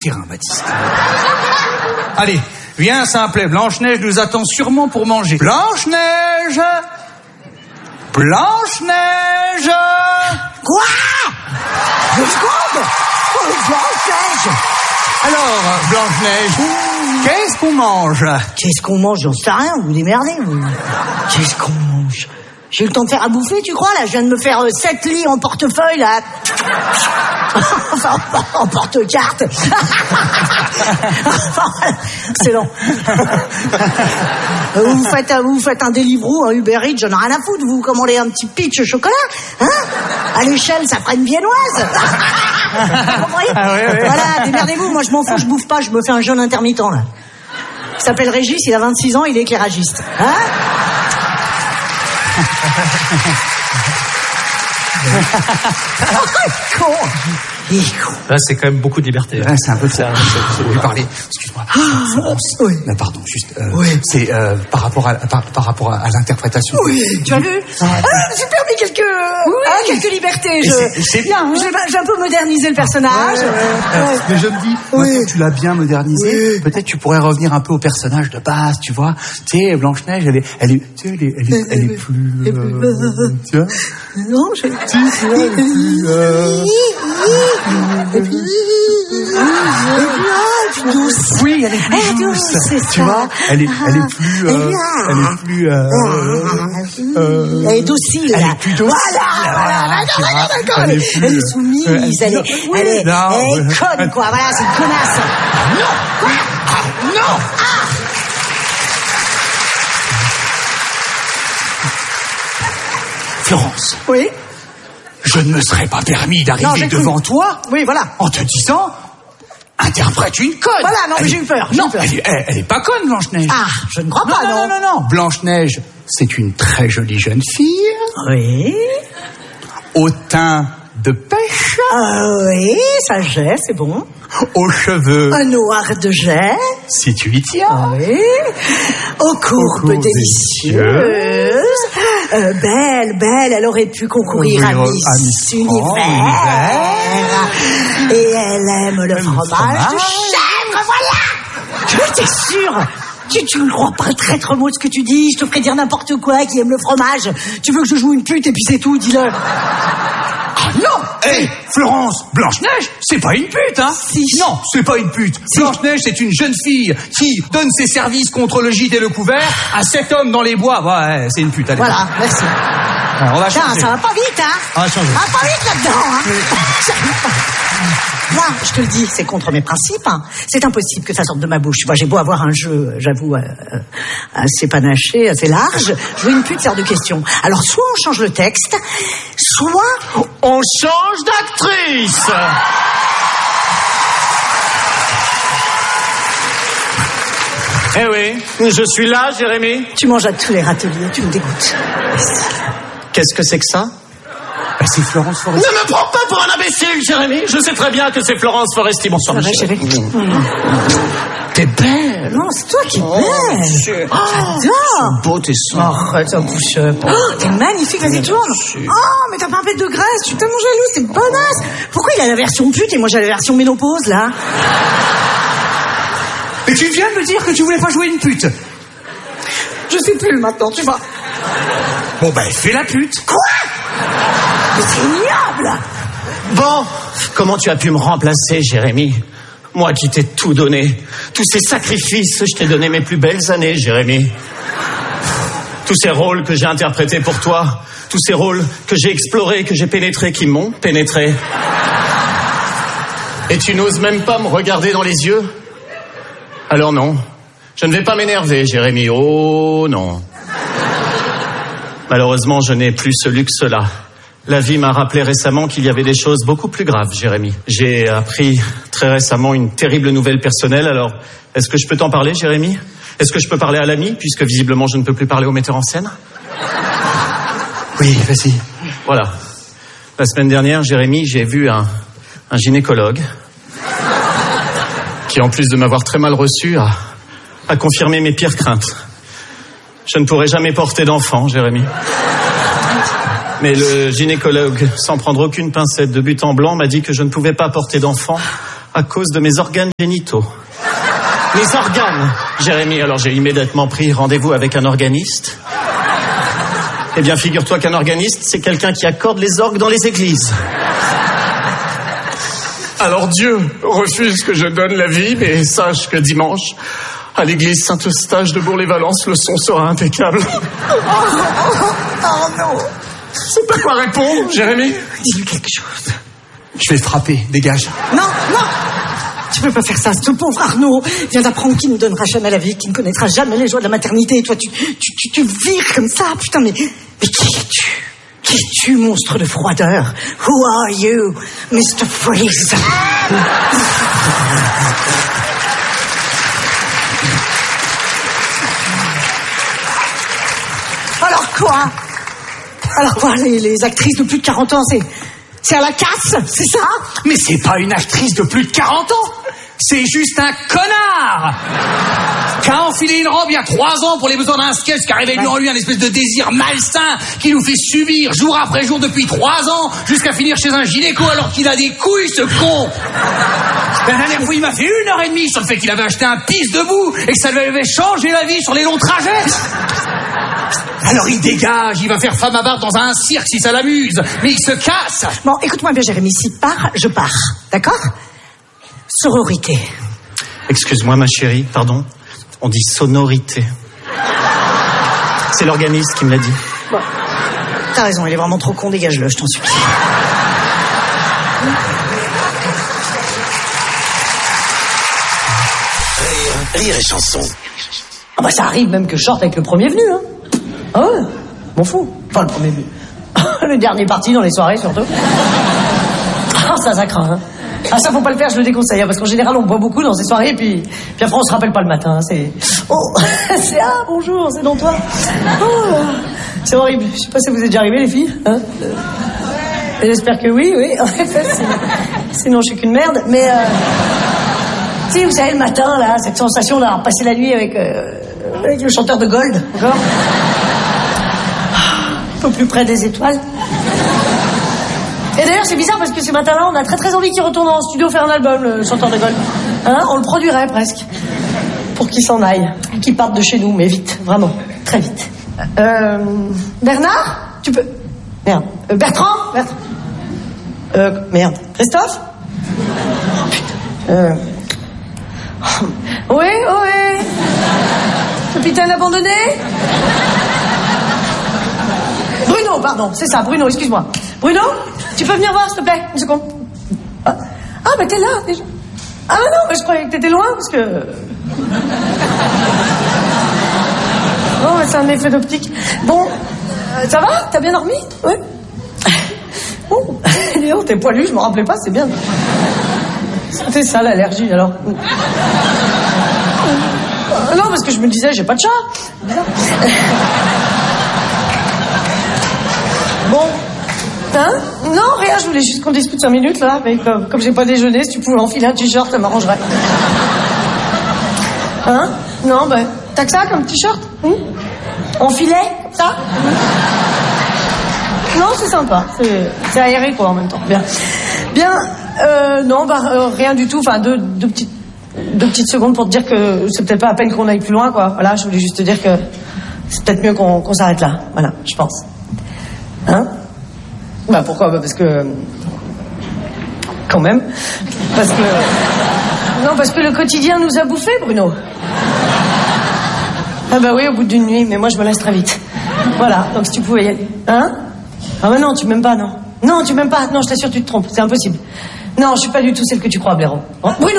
terrain, Baptiste. Allez, viens, simplet. Blanche-Neige nous attend sûrement pour manger. Blanche-Neige! Blanche-Neige! Quoi? 2 secondes! Oh, Blanche-Neige! Alors, Blanche-Neige, qu'est-ce qu'on mange? Qu'est-ce qu'on mange? J'en sais rien, vous démerdez, vous. Qu'est-ce qu'on mange? J'ai eu le temps de faire à bouffer, tu crois, là? Je viens de me faire 7 lits en portefeuille, là. Enfin, en porte-carte. Excellent. Vous faites un Deliveroo, un Uber Eats, j'en ai rien à foutre. Vous commandez un petit pitch au chocolat, hein? À l'échelle, ça ferait une viennoise. Vous comprenez? Voilà, démerdez-vous. Moi, je m'en fous, je bouffe pas, je me fais un jeûne intermittent, là. Il s'appelle Régis, il a 26 ans, il est éclairagiste. Hein? Con. Là, c'est quand même beaucoup de liberté. Là, c'est un peu trop. Je vais parler. Excuse-moi. Florence. Oui. Mais pardon, juste. Oui. C'est par rapport à l'interprétation. Oui. Tu as vu? Je me suis permis quelques libertés. C'est bien. Hein? J'ai un peu modernisé le personnage. Mais je me dis, maintenant que tu l'as bien modernisé, peut-être tu pourrais revenir un peu au personnage de base, tu vois. Tu sais, Blanche-Neige, elle est plus. Tu vois? Non, je. Douce. Oui, elle est plus douce. Tu vois, elle est plus. Elle est docile. Elle est plus docile. Voilà. D'accord. Elle est soumise. Elle est conne, quoi. Voilà, c'est une connasse. Non. Quoi? Non. Florence. Oui. Je ne me serais pas permis d'arriver devant toi. Oui, voilà. En te disant, interprète une conne. Voilà, non, mais j'ai eu peur. Non, elle est pas conne, Blanche-Neige. Ah, je ne crois pas, non. Non. Blanche-Neige, c'est une très jolie jeune fille. Oui. Au teint de pêche. Oui, ça jette, c'est bon. Aux cheveux. Un noir de jet. Si tu y tiens. Oui. Aux courbes délicieuses. Belle, elle aurait pu concourir à Miss Univers. Et elle aime le fromage de chèvre, voilà. T'es sûr? Tu ne crois pas très trop mot de ce que tu dis? Je te ferai dire n'importe quoi qui aime le fromage. Tu veux que je joue une pute et puis c'est tout, dis-le. Ah non! Hé, Florence, Blanche-Neige, c'est pas une pute, hein? Si. Non, c'est pas une pute. Si. Blanche-Neige, c'est une jeune fille qui donne ses services contre le gîte et le couvert à 7 hommes dans les bois. Ouais, c'est une pute, allez. Voilà, merci. Alors, on va changer. Ça va pas vite, hein? On va changer. Ça va pas vite là-dedans, hein? Là, je te le dis, c'est contre mes principes. Hein. C'est impossible que ça sorte de ma bouche. Moi, j'ai beau avoir un jeu, j'avoue, assez panaché, assez large. Jouer une pute, c'est hors de question. Alors, soit on change le texte, soit on change d'actrice. Eh oui, je suis là, Jérémy. Tu manges à tous les râteliers, tu me dégoûtes. Qu'est-ce que c'est que ça? C'est Florence Foresti. Ne me prends pas pour un imbécile, Jérémy. Je sais très bien que c'est Florence Foresti. Bonsoir, Michel. T'es belle. Non, c'est toi qui es belle. J'adore. Beau tes seins. Arrête, ça bouge pas. T'es magnifique, vas-y, tourne. Oh, mais t'as pas un pet de graisse. Je suis tellement jalouse, c'est bonasse. Pourquoi il a la version pute et moi j'ai la version ménopause, là? Mais tu viens de me dire que tu voulais pas jouer une pute. Je sais plus maintenant, tu vois. Bon, fais la pute. Quoi? Mais c'est ignoble. Bon, comment tu as pu me remplacer, Jérémy? Moi qui t'ai tout donné. Tous ces sacrifices, je t'ai donné mes plus belles années, Jérémy. Tous ces rôles que j'ai interprétés pour toi. Tous ces rôles que j'ai explorés, que j'ai pénétrés, qui m'ont pénétré. Et tu n'oses même pas me regarder dans les yeux? Alors non, je ne vais pas m'énerver, Jérémy. Oh non. Malheureusement, je n'ai plus ce luxe-là. La vie m'a rappelé récemment qu'il y avait des choses beaucoup plus graves, Jérémy. J'ai appris très récemment une terrible nouvelle personnelle. Alors, est-ce que je peux t'en parler, Jérémy? Est-ce que je peux parler à l'ami, puisque visiblement je ne peux plus parler au metteur en scène? Oui, vas-y. Voilà. La semaine dernière, Jérémy, j'ai vu un gynécologue qui, en plus de m'avoir très mal reçu, a confirmé mes pires craintes. Je ne pourrai jamais porter d'enfant, Jérémy. Mais le gynécologue, sans prendre aucune pincette de but en blanc, m'a dit que je ne pouvais pas porter d'enfant à cause de mes organes génitaux. Mes organes, Jérémy. Alors j'ai immédiatement pris rendez-vous avec un organiste. Eh bien, figure-toi qu'un organiste, c'est quelqu'un qui accorde les orgues dans les églises. Alors Dieu refuse que je donne la vie, mais sache que dimanche, à l'église Saint-Eustache de Bourg-les-Valences, le son sera impeccable. Oh non. C'est pas quoi répondre, Jérémy. Dis-lui quelque chose. Je vais frapper, dégage. Non. Tu peux pas faire ça. Ce pauvre Arnaud vient d'apprendre qu'il ne donnera jamais la vie, qu'il ne connaîtra jamais les joies de la maternité. Et toi, tu vires comme ça. Putain, mais qui es-tu? Qui es-tu, monstre de froideur? Who are you, Mr. Freeze? Alors quoi, les actrices de plus de 40 ans, c'est à la casse, c'est ça? Mais c'est pas une actrice de plus de 40 ans. C'est juste un connard qui a enfilé une robe il y a 3 ans pour les besoins d'un sketch, qui a réveillé en lui un espèce de désir malsain qui nous fait subir jour après jour depuis 3 ans jusqu'à finir chez un gynéco alors qu'il a des couilles, ce con. La dernière fois, il m'a fait 1h30 sur le fait qu'il avait acheté un pisse debout et que ça lui avait changé la vie sur les longs trajets. Alors il dégage, il va faire femme à barbe dans un cirque si ça l'amuse, mais il se casse. Bon, écoute-moi bien, Jérémy, si part, je pars, d'accord? Sororité. Excuse-moi, ma chérie, pardon. On dit sonorité. C'est l'organiste qui me l'a dit. Bon, t'as raison, il est vraiment trop con, dégage-le, je t'en supplie. Rire et chanson. Ah bah ça arrive même que je sorte avec le premier venu, hein. Ah ouais, m'en fous. Enfin, le premier venu. Le dernier parti dans les soirées, surtout. Ah, ça craint, hein. Ah, ça, faut pas le faire, je le déconseille, hein, parce qu'en général, on boit beaucoup dans ces soirées, puis après, on se rappelle pas le matin. C'est... Oh, c'est... Ah, bonjour, c'est donc toi. Oh, c'est horrible. Je sais pas si vous êtes déjà arrivées, les filles, hein. J'espère que oui. En effet, sinon, je suis qu'une merde. Mais, si, vous savez, le matin, là, cette sensation d'avoir passé la nuit avec le chanteur de Gold, encore. Un peu plus près des étoiles. Et d'ailleurs, c'est bizarre parce que ce matin-là, on a très très envie qu'il retourne en studio faire un album, le chanteur de Gold. Hein, on le produirait presque. Pour qu'il s'en aille. Qu'il parte de chez nous, mais vite. Vraiment. Très vite. Bernard? Tu peux... Merde. Bertrand? Merde. Christophe? Putain. Oui. Capitaine abandonné? Bruno, pardon, c'est ça, Bruno, excuse-moi. Bruno, tu peux venir voir, s'il te plaît, une seconde. Ah, mais t'es là, déjà. Ah, mais non, mais je croyais que t'étais loin, parce que... Oh, mais c'est un effet d'optique. Bon, ça va? T'as bien dormi? Oui. Oh, dis donc, t'es poilu, je me rappelais pas, c'est bien. C'était ça, l'allergie, alors. Non, parce que je me disais, j'ai pas de chat. Bon. Hein? Non, rien, je voulais juste qu'on discute 5 minutes, là. Mais comme j'ai pas déjeuné, si tu pouvais enfiler un t-shirt, ça m'arrangerait. Hein? Non, ben, t'as que ça comme t-shirt? Enfilet? Ça? Non, c'est sympa. C'est aéré, quoi, en même temps. Bien. Non, rien du tout. Enfin, deux petites secondes pour te dire que c'est peut-être pas à peine qu'on aille plus loin, quoi. Voilà, je voulais juste te dire que c'est peut-être mieux qu'on s'arrête là. Voilà, je pense. Hein? Bah, pourquoi? Bah, parce que... Quand même. Parce que... Non, parce que le quotidien nous a bouffés, Bruno. Ah bah oui, au bout d'une nuit, mais moi, je me lasse très vite. Voilà, donc si tu pouvais y aller. Hein? Ah bah non, tu m'aimes pas, non. Non, tu m'aimes pas. Non, je t'assure, tu te trompes. C'est impossible. Non, je suis pas du tout celle que tu crois, Blaireau. Oh, Bruno.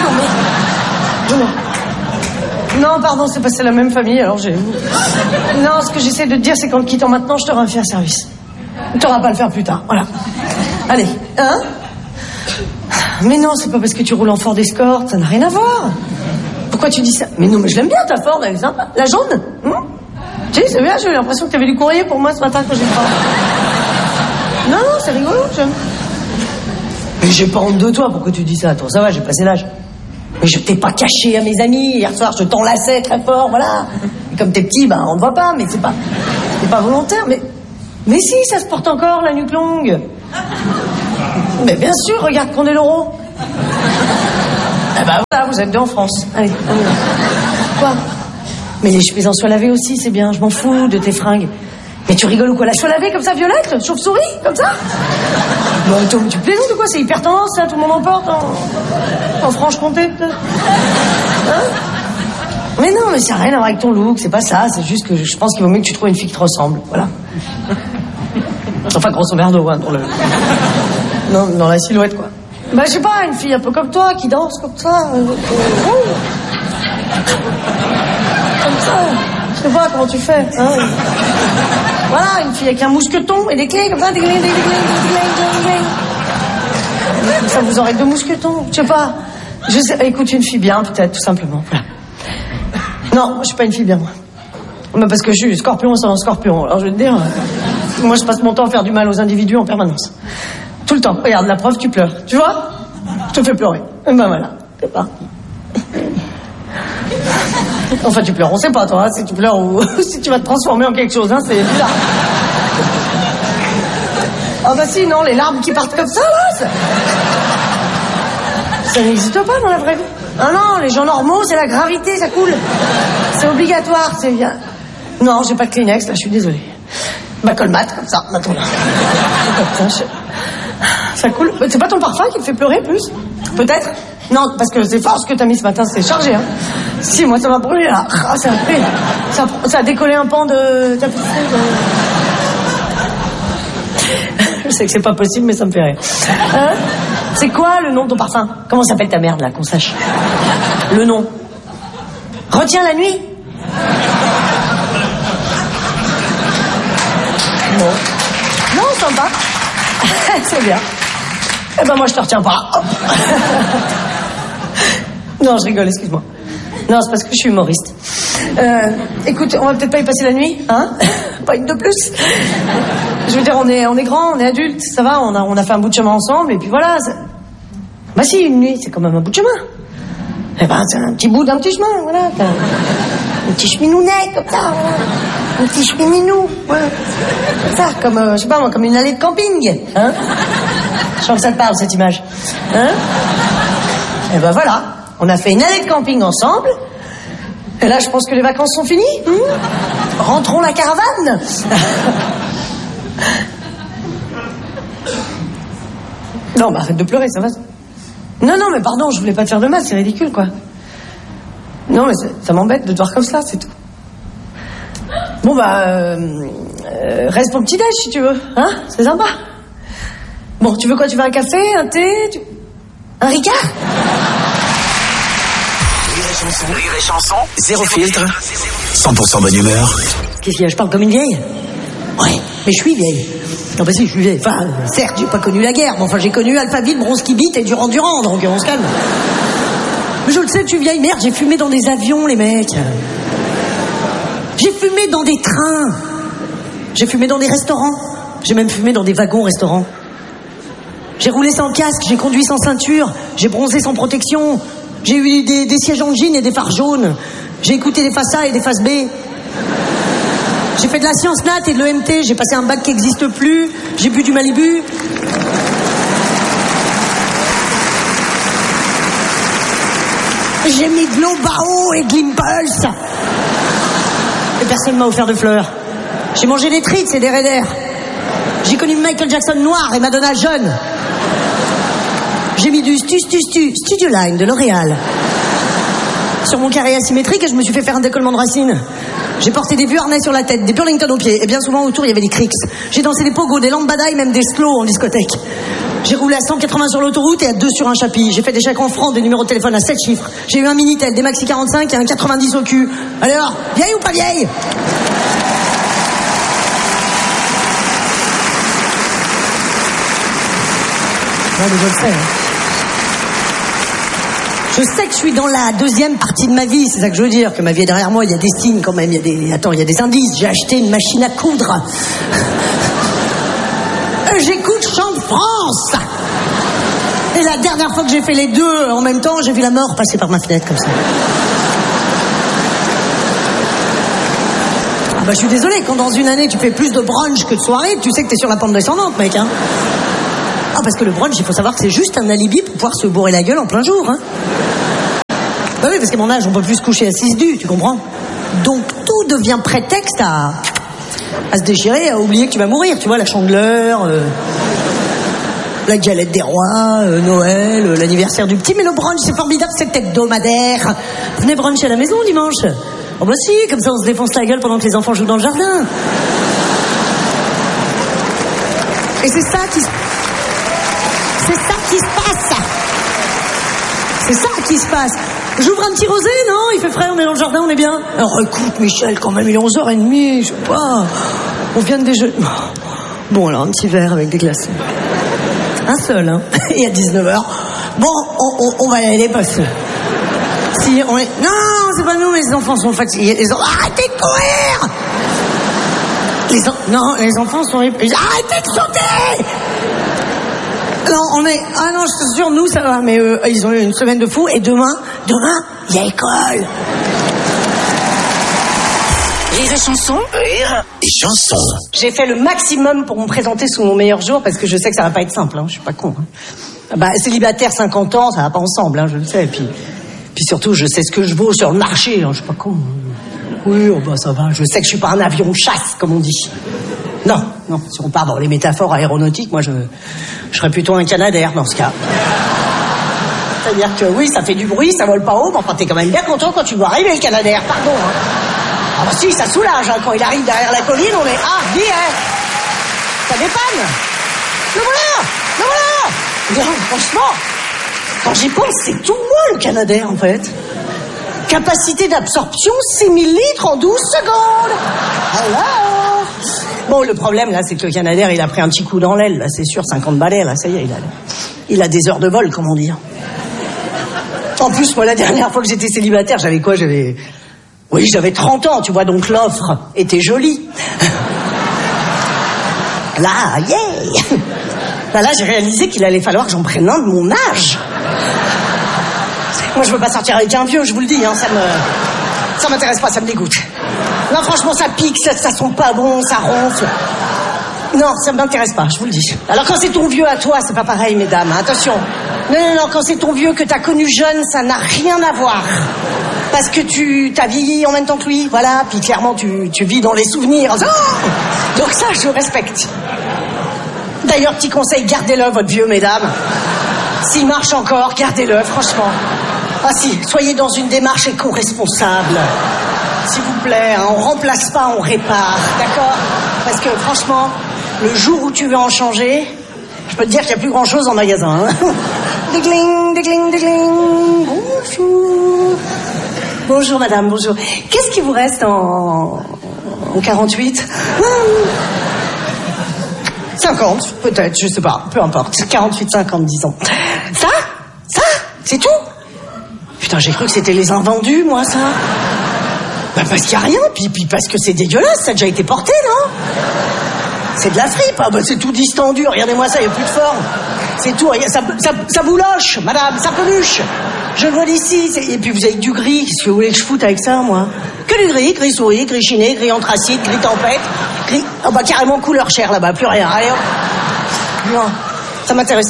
Non, pardon, c'est pas la même famille, alors j'ai... Non, ce que j'essaie de te dire, c'est qu'en te quittant maintenant, je t'aurai fait un service. Tu n'auras pas à le faire plus tard, voilà. Allez, hein? Mais non, c'est pas parce que tu roules en Ford Escort, ça n'a rien à voir. Pourquoi tu dis ça? Mais non, mais je l'aime bien, ta Ford, elle est sympa. La jaune? Tu sais, c'est bien, j'ai eu l'impression que t'avais du courrier pour moi ce matin quand j'ai pas... Non, c'est rigolo, j'aime. Mais j'ai pas honte de toi, pourquoi tu dis ça? Toi, ça va, j'ai passé l'âge. Mais je t'ai pas caché à mes amis. Hier soir, je t'enlaçais très fort, voilà. Et comme t'es petit, ben, on te voit pas, mais c'est pas volontaire, mais si, ça se porte encore, la nuque longue. Mais bien sûr, regarde qu'on est l'euro. Ah bah voilà, vous êtes deux en France. Allez, on y va. Quoi? Mais les chemises en soie lavée aussi, c'est bien, je m'en fous de tes fringues. Mais tu rigoles ou quoi? La soie lavée comme ça, violette? Chauve-souris? Comme ça? Bon, tu plaisantes ou quoi? C'est hyper tendance, ça, tout le monde en porte en Franche-Comté, peut-être. Hein? Mais non, mais ça n'a rien à voir avec ton look, c'est pas ça, c'est juste que je pense qu'il vaut mieux que tu trouves une fille qui te ressemble, voilà. Enfin, grosso merdo, hein, non, dans la silhouette, quoi. Bah, je sais pas, une fille un peu comme toi, qui danse comme ça. Comme ça. Je sais pas comment tu fais, hein. Voilà, une fille avec un mousqueton et des clés, comme ça, des clés. Comme ça, vous aurez 2 mousquetons, je sais pas. Écoute, une fille bien, peut-être, tout simplement, voilà. Non, je suis pas une fille bien, moi. Mais parce que je suis scorpion sans scorpion. Alors, je vais te dire, moi, je passe mon temps à faire du mal aux individus en permanence. Tout le temps. Regarde, la preuve, tu pleures. Tu vois? Je te fais pleurer. Et ben voilà, c'est pas. Enfin, tu pleures, on sait pas, toi, hein, si tu pleures ou si tu vas te transformer en quelque chose, hein, c'est bizarre. Ah bah si, non, les larmes qui partent comme ça, là, ça n'existe pas dans la vraie vie. Ah non, les gens normaux, c'est la gravité, ça coule. C'est obligatoire, c'est bien. Non, j'ai pas de Kleenex, là, je suis désolée. Bah, colmate, comme ça, maintenant, là. Ça coule. C'est pas ton parfum qui te fait pleurer, plus? Peut-être? Non, parce que c'est fort ce que t'as mis ce matin, c'est chargé, hein. Si, moi, ça m'a brûlé, là. Ah, ça a brûlé. Ça a décollé un pan de tapisserie. Je sais que c'est pas possible, mais ça me fait rire. Hein? C'est quoi le nom de ton parfum? Comment s'appelle ta merde, là, qu'on sache? Le nom. Retiens la nuit? Non. Non, sympa. C'est bien. Eh ben, moi, je te retiens pas. Non, je rigole, excuse-moi. Non, c'est parce que je suis humoriste. Écoute, on va peut-être pas y passer la nuit, hein? Pas une de plus. Je veux dire, on est grands, on est adultes, ça va, on a fait un bout de chemin ensemble, et puis voilà. Bah si, une nuit, c'est quand même un bout de chemin. Eh ben, c'est un petit bout d'un petit chemin, voilà. Un petit cheminounet, comme ça. Un petit chemininou, ouais. Comme ça, comme, je sais pas moi, comme une allée de camping, hein? Je sens que ça te parle, cette image. Hein? Et ben voilà, on a fait une allée de camping ensemble. Et là, je pense que les vacances sont finies. Rentrons la caravane. Non, bah arrête de pleurer, ça va. Non, mais pardon, je voulais pas te faire de mal, c'est ridicule, quoi. Non, mais ça m'embête de te voir comme ça, c'est tout. Bon, bah, reste pour le petit-déj, si tu veux, hein? C'est sympa. Bon, tu veux quoi? Tu veux un café, un thé, un Ricard? Rire et chanson, zéro filtre, 100% bonne humeur. Qu'est-ce qu'il y a? Je parle comme une vieille? Ouais, mais je suis vieille. Non, bah si, je suis vieille. Enfin, certes, j'ai pas connu la guerre, mais enfin, j'ai connu Alphaville, Bronski-Beat et Durand-Durand, donc on se calme. Mais je le sais, tu vieille, merde, j'ai fumé dans des avions, les mecs. J'ai fumé dans des trains. J'ai fumé dans des restaurants. J'ai même fumé dans des wagons-restaurants. J'ai roulé sans casque, j'ai conduit sans ceinture, j'ai bronzé sans protection, j'ai eu des sièges en jean et des phares jaunes, j'ai écouté des faces A et des faces B. J'ai fait de la science nat et de l'EMT, j'ai passé un bac qui n'existe plus, j'ai bu du Malibu. J'ai mis de l'eau Bao et de l'Impulse. Et personne m'a offert de fleurs. J'ai mangé des Tritz et des Raiders. J'ai connu Michael Jackson noir et Madonna jeune. J'ai mis du Studio Line de L'Oréal sur mon carré asymétrique et je me suis fait faire un décollement de racines. J'ai porté des vieux harnais sur la tête, des Burlington aux pieds et bien souvent autour il y avait des Cricks. J'ai dansé des pogos, des lambada et même des slow en discothèque. J'ai roulé à 180 sur l'autoroute et à 2 sur un chapitre. J'ai fait des chèques en francs, des numéros de téléphone à 7 chiffres. J'ai eu un Minitel, des Maxi 45 et un 90 au cul. Alors, vieille ou pas vieille? Non, mais je le sais. Je sais que je suis dans la deuxième partie de ma vie, c'est ça que je veux dire, que ma vie est derrière moi, il y a des signes quand même, il y a des indices. J'ai acheté une machine à coudre. J'écoute Chant de France. Et la dernière fois que j'ai fait les deux en même temps, j'ai vu la mort passer par ma fenêtre comme ça. Ah bah je suis désolée, quand dans une année tu fais plus de brunch que de soirée, tu sais que t'es sur la pente descendante, mec, hein. Ah, parce que le brunch, il faut savoir que c'est juste un alibi pour pouvoir se bourrer la gueule en plein jour, hein. oui, parce qu'à mon âge, on peut plus se coucher à 6 du, tu comprends? Donc tout devient prétexte à se déchirer, à oublier que tu vas mourir. Tu vois, la Chandeleur, la galette des rois, Noël, l'anniversaire du petit. Mais le brunch, c'est formidable, c'est hebdomadaire. Venez bruncher à la maison dimanche. Oh bah si, comme ça on se défonce la gueule pendant que les enfants jouent dans le jardin. Et c'est ça qui se passe. C'est ça qui se passe. J'ouvre un petit rosé, non? Il fait frais, on est dans le jardin, on est bien. Alors écoute, Michel, quand même, il est 11h30, je sais pas. On vient de déjeuner. Bon, alors, un petit verre avec des glaçons. Un seul, hein. Et à 19h. Bon, on va y aller parce que... Si on est... Non, c'est pas nous, les enfants sont fatigués. Arrêtez de courir! Non, les enfants sont... Arrêtez de sauter! Non, on est... Ah non, je suis sûre, nous, ça va. Mais ils ont eu une semaine de fou. Et demain, il y a école. Rire et chanson. Rire et chanson. J'ai fait le maximum pour me présenter sous mon meilleur jour, parce que je sais que ça va pas être simple, hein. Je suis pas con. Hein. Bah, célibataire, 50 ans, ça va pas ensemble, hein, je le sais. Et puis surtout, je sais ce que je vaux sur le marché, hein. Je suis pas con. Oui, oh bah ça va. Je sais que je suis pas un avion de chasse, comme on dit. Non, si on part dans les métaphores aéronautiques, moi je serais plutôt un Canadair dans ce cas. C'est-à-dire que oui, ça fait du bruit, ça vole pas haut, mais enfin t'es quand même bien content quand tu vois arriver le Canadair, pardon. Hein. Alors si, ça soulage, hein, quand il arrive derrière la colline, on est... Ah, dis, hein, ça dépanne. Le voilà. Non, franchement, quand j'y pense, c'est tout moi le Canadair en fait. Capacité d'absorption, 6000 litres en 12 secondes. Alors... Bon, le problème, là, c'est que le Canadair, il a pris un petit coup dans l'aile, là, c'est sûr, 50 balais, là, ça y est, il a des heures de vol, comment dire. En plus, moi, la dernière fois que j'étais célibataire, j'avais quoi? J'avais 30 ans, tu vois, donc l'offre était jolie. Là, yeah. Là, j'ai réalisé qu'il allait falloir que j'en prenne un de mon âge. Moi, je veux pas sortir avec un vieux, je vous le dis, hein, ça m'intéresse pas, ça me dégoûte. Non, franchement, ça pique, ça sent pas bon, ça ronfle. Non, ça m'intéresse pas, je vous le dis. Alors, quand c'est ton vieux à toi, c'est pas pareil, mesdames, hein, attention. Non, quand c'est ton vieux que t'as connu jeune, ça n'a rien à voir. Parce que t'as vieilli en même temps que lui, voilà, puis clairement, tu vis dans les souvenirs. Oh, donc ça, je respecte. D'ailleurs, petit conseil, gardez-le, votre vieux, mesdames. S'il marche encore, gardez-le, franchement. Ah si, soyez dans une démarche éco-responsable. S'il vous plaît, hein, on remplace pas, on répare, d'accord? Parce que franchement, le jour où tu veux en changer, je peux te dire qu'il n'y a plus grand-chose en magasin. Hein. Dégling. Bonjour. Bonjour madame, bonjour. Qu'est-ce qui vous reste en 48? 50, peut-être, je sais pas, peu importe. 48, 50, disons. Ça, c'est tout? Putain, j'ai cru que c'était les invendus, moi, ça. Bah, parce qu'il n'y a rien, puis parce que c'est dégueulasse, ça a déjà été porté, non? C'est de la fripe, ah, bah, c'est tout distendu, regardez-moi ça, il n'y a plus de forme. C'est tout, ça bouloche, madame, ça peluche. Je le vois d'ici, et puis vous avez du gris, qu'est-ce que vous voulez que je foute avec ça, moi? Que du gris souris, gris chiné, gris anthracite, gris tempête, gris... Ah bah carrément couleur chair là-bas, plus rien, allez hop. Non, ça m'intéresse.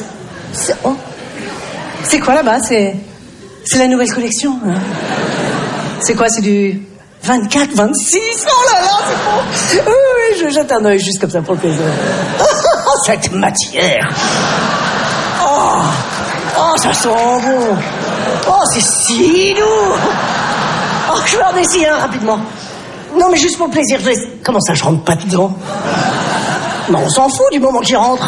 C'est quoi là-bas? C'est la nouvelle collection, hein. C'est quoi, c'est du 24, 26? Oh là là, c'est bon. Oui, je jette un œil juste comme ça pour le plaisir. Oh, cette matière. Oh, ça sent bon. Oh, c'est si doux. Oh, je vais en essayer un rapidement. Non, mais juste pour le plaisir. Comment ça, je rentre pas dedans? Non, on s'en fout du moment qu'il rentre.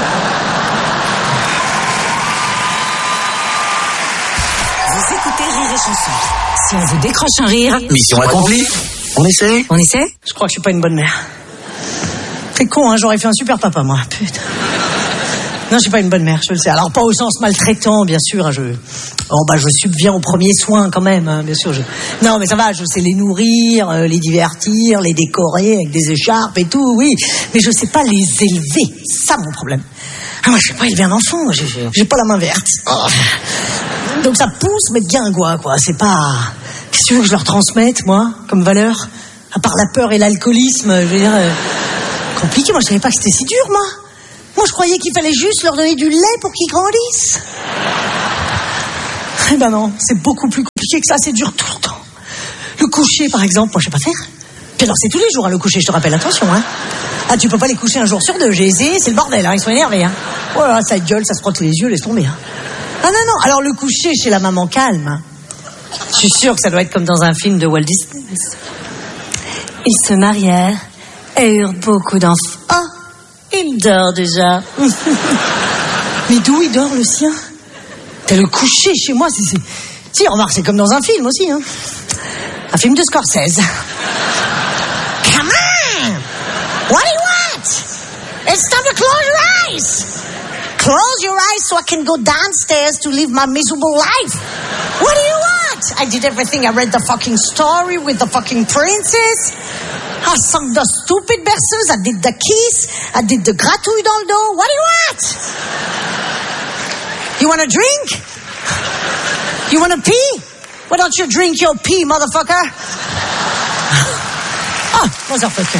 Vous écoutez Rire et Chanson. Si on vous décroche un rire... Mission accomplie. On essaie? Je crois que je suis pas une bonne mère. C'est con, hein, j'aurais fait un super papa, moi. Putain. Non, je suis pas une bonne mère, je le sais. Alors, pas au sens maltraitant, bien sûr. Je subviens aux premiers soins, quand même, hein, bien sûr. Non, mais ça va, je sais les nourrir, les divertir, les décorer avec des écharpes et tout, oui. Mais je sais pas les élever. C'est ça, mon problème. Ah, moi, je sais pas élever un enfant. J'ai pas la main verte. Oh. Donc, ça pousse, mais bien, quoi. C'est pas... Qu'est-ce que tu veux que je leur transmette, moi, comme valeur? À part la peur et l'alcoolisme, je veux dire... Compliqué, moi, je savais pas que c'était si dur, moi. Moi, je croyais qu'il fallait juste leur donner du lait pour qu'ils grandissent. Eh ben non, c'est beaucoup plus compliqué que ça, c'est dur tout le temps. Le coucher, par exemple, moi je sais pas faire. Puis alors c'est tous les jours, hein, le coucher, je te rappelle, attention, hein. Ah, tu peux pas les coucher un jour sur deux, j'ai essayé, c'est le bordel, hein, ils sont énervés, hein. Oh là, ça gueule, ça se frotte les yeux, laisse tomber, hein. Ah non, non, alors le coucher chez la maman calme, hein. Je suis sûre que ça doit être comme dans un film de Walt Disney. Ils se marièrent et eurent beaucoup d'enfants. Ah, il dort déjà. Mais d'où il dort, le sien? T'as le coucher chez moi, c'est... Si, remarque, c'est comme dans un film aussi, hein. Un film de Scorsese. Come on! What do you want? It's time to close your eyes! Close your eyes so I can go downstairs to live my miserable life. What do you want? I did everything. I read the fucking story with the fucking princess. I sung the stupid berceuse. I did the kiss. I did the gratouille dans le dos. What do you want? You want a drink? You want to pee? Why don't you drink your pee, motherfucker? Ah, motherfucker.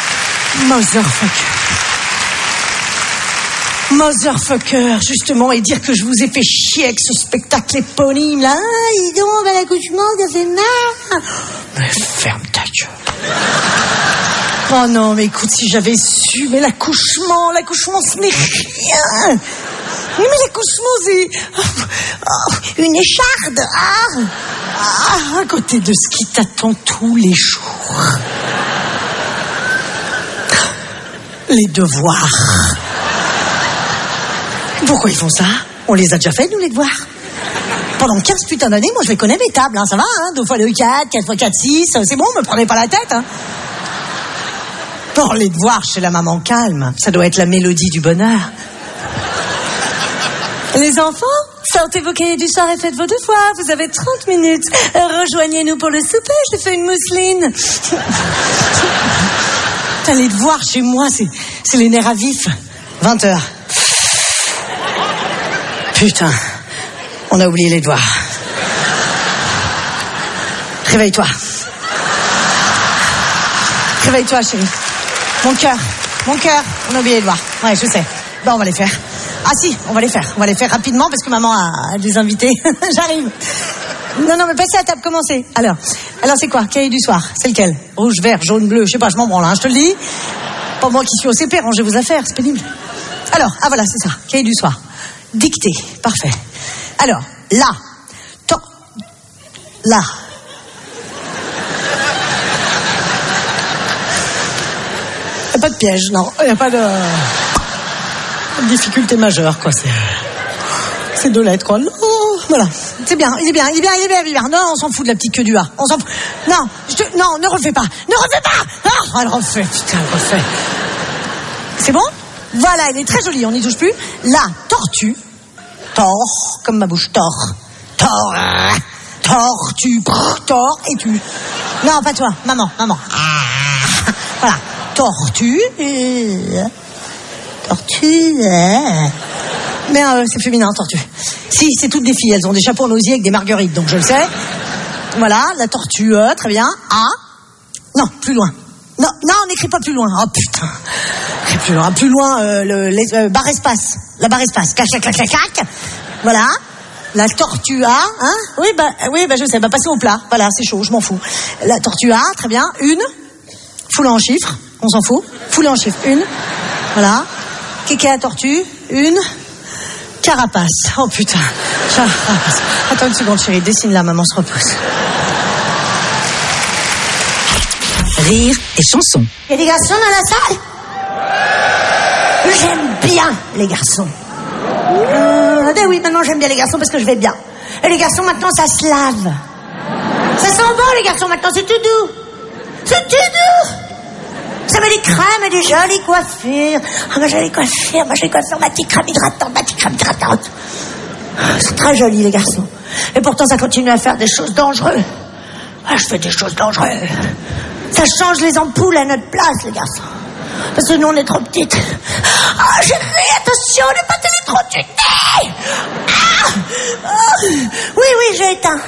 Motherfucker, justement, et dire que je vous ai fait chier avec ce spectacle éponyme, là. Ah, dis donc, ben, l'accouchement, ça fait mal. Mais ferme ta gueule. Oh non, mais écoute, si j'avais su, mais l'accouchement, ce n'est rien. Mais l'accouchement, c'est une écharde, à côté de ce qui t'attend tous les jours. Les devoirs. Pourquoi ils font ça? On les a déjà fait, nous, les devoirs. Pendant 15 putains d'années, moi, je les connais, mes tables, hein, ça va, hein, 2 fois 2, 4, 4 fois 4, 6, c'est bon, me prenez pas la tête, hein. Bon, les devoirs chez la maman calme, ça doit être la mélodie du bonheur. Les enfants, sortez vos cahiers du soir et faites vos devoirs. Vous avez 30 minutes. Rejoignez-nous pour le souper, je fais une mousseline. Putain, les devoirs chez moi, c'est les nerfs à vif. 20h. Putain, on a oublié les devoirs. Réveille-toi. Réveille-toi, chérie. Mon cœur, on a oublié les devoirs. Ouais, je sais. Ben, on va les faire. Ah si, on va les faire rapidement parce que maman a des invités. J'arrive. Non, mais passez à table, commencez. Alors c'est quoi? Cahier du soir, c'est lequel? Rouge, vert, jaune, bleu, je sais pas, je m'en branle, hein, je te le dis. Pas moi qui suis au CP, rangez vos affaires, c'est pénible. Alors, voilà, c'est ça, cahier du soir. Dictée, parfait. Alors, là. Il n'y a pas de piège, non, il n'y a pas de... difficulté majeure, quoi, c'est 2 lettres, quoi. Non, voilà, c'est bien, il est bien. Non, on s'en fout de la petite queue du A. On s'en fout. Non, ne refais pas. Ah, elle refait, putain, elle refait. C'est bon? Voilà, elle est très jolie, on n'y touche plus. La tortue, tord, comme ma bouche, tord, tortue, tord, et tu. Non, pas toi, maman. Voilà, tortue, mais c'est féminin, tortue. Si, c'est toutes des filles, elles ont des chapeaux en osier avec des marguerites, donc je le sais. Voilà, la tortue, très bien. A. Non, plus loin. Non, on n'écrit pas plus loin. Oh putain. Plus loin, barre espace. La barre espace. Clac. Voilà. La tortue A, hein? Oui, je sais. Passez au plat. Voilà, c'est chaud, je m'en fous. La tortue A, très bien. Une. Foulée en chiffres. On s'en fout. Foulée en chiffres. Une. Voilà. Kéké à tortue. Une. Carapace. Oh putain. Carapace. Attends une seconde, chérie. Dessine-la, maman se repose. Rire et chanson. Il y a des garçons dans la salle? J'aime bien les garçons. Oui, maintenant j'aime bien les garçons parce que je vais bien. Et les garçons maintenant ça se lave. Ça sent bon les garçons maintenant, c'est tout doux. Ça met des crèmes et des jolies coiffures. Ma jolie coiffure, ma petite crème hydratante. C'est très joli les garçons. Et pourtant ça continue à faire des choses dangereuses. Je fais des choses dangereuses. Ça change les ampoules à notre place les garçons. Parce que nous on est trop petites. Chérie, attention, ne pas t'électrocuter. Oui, j'ai éteint.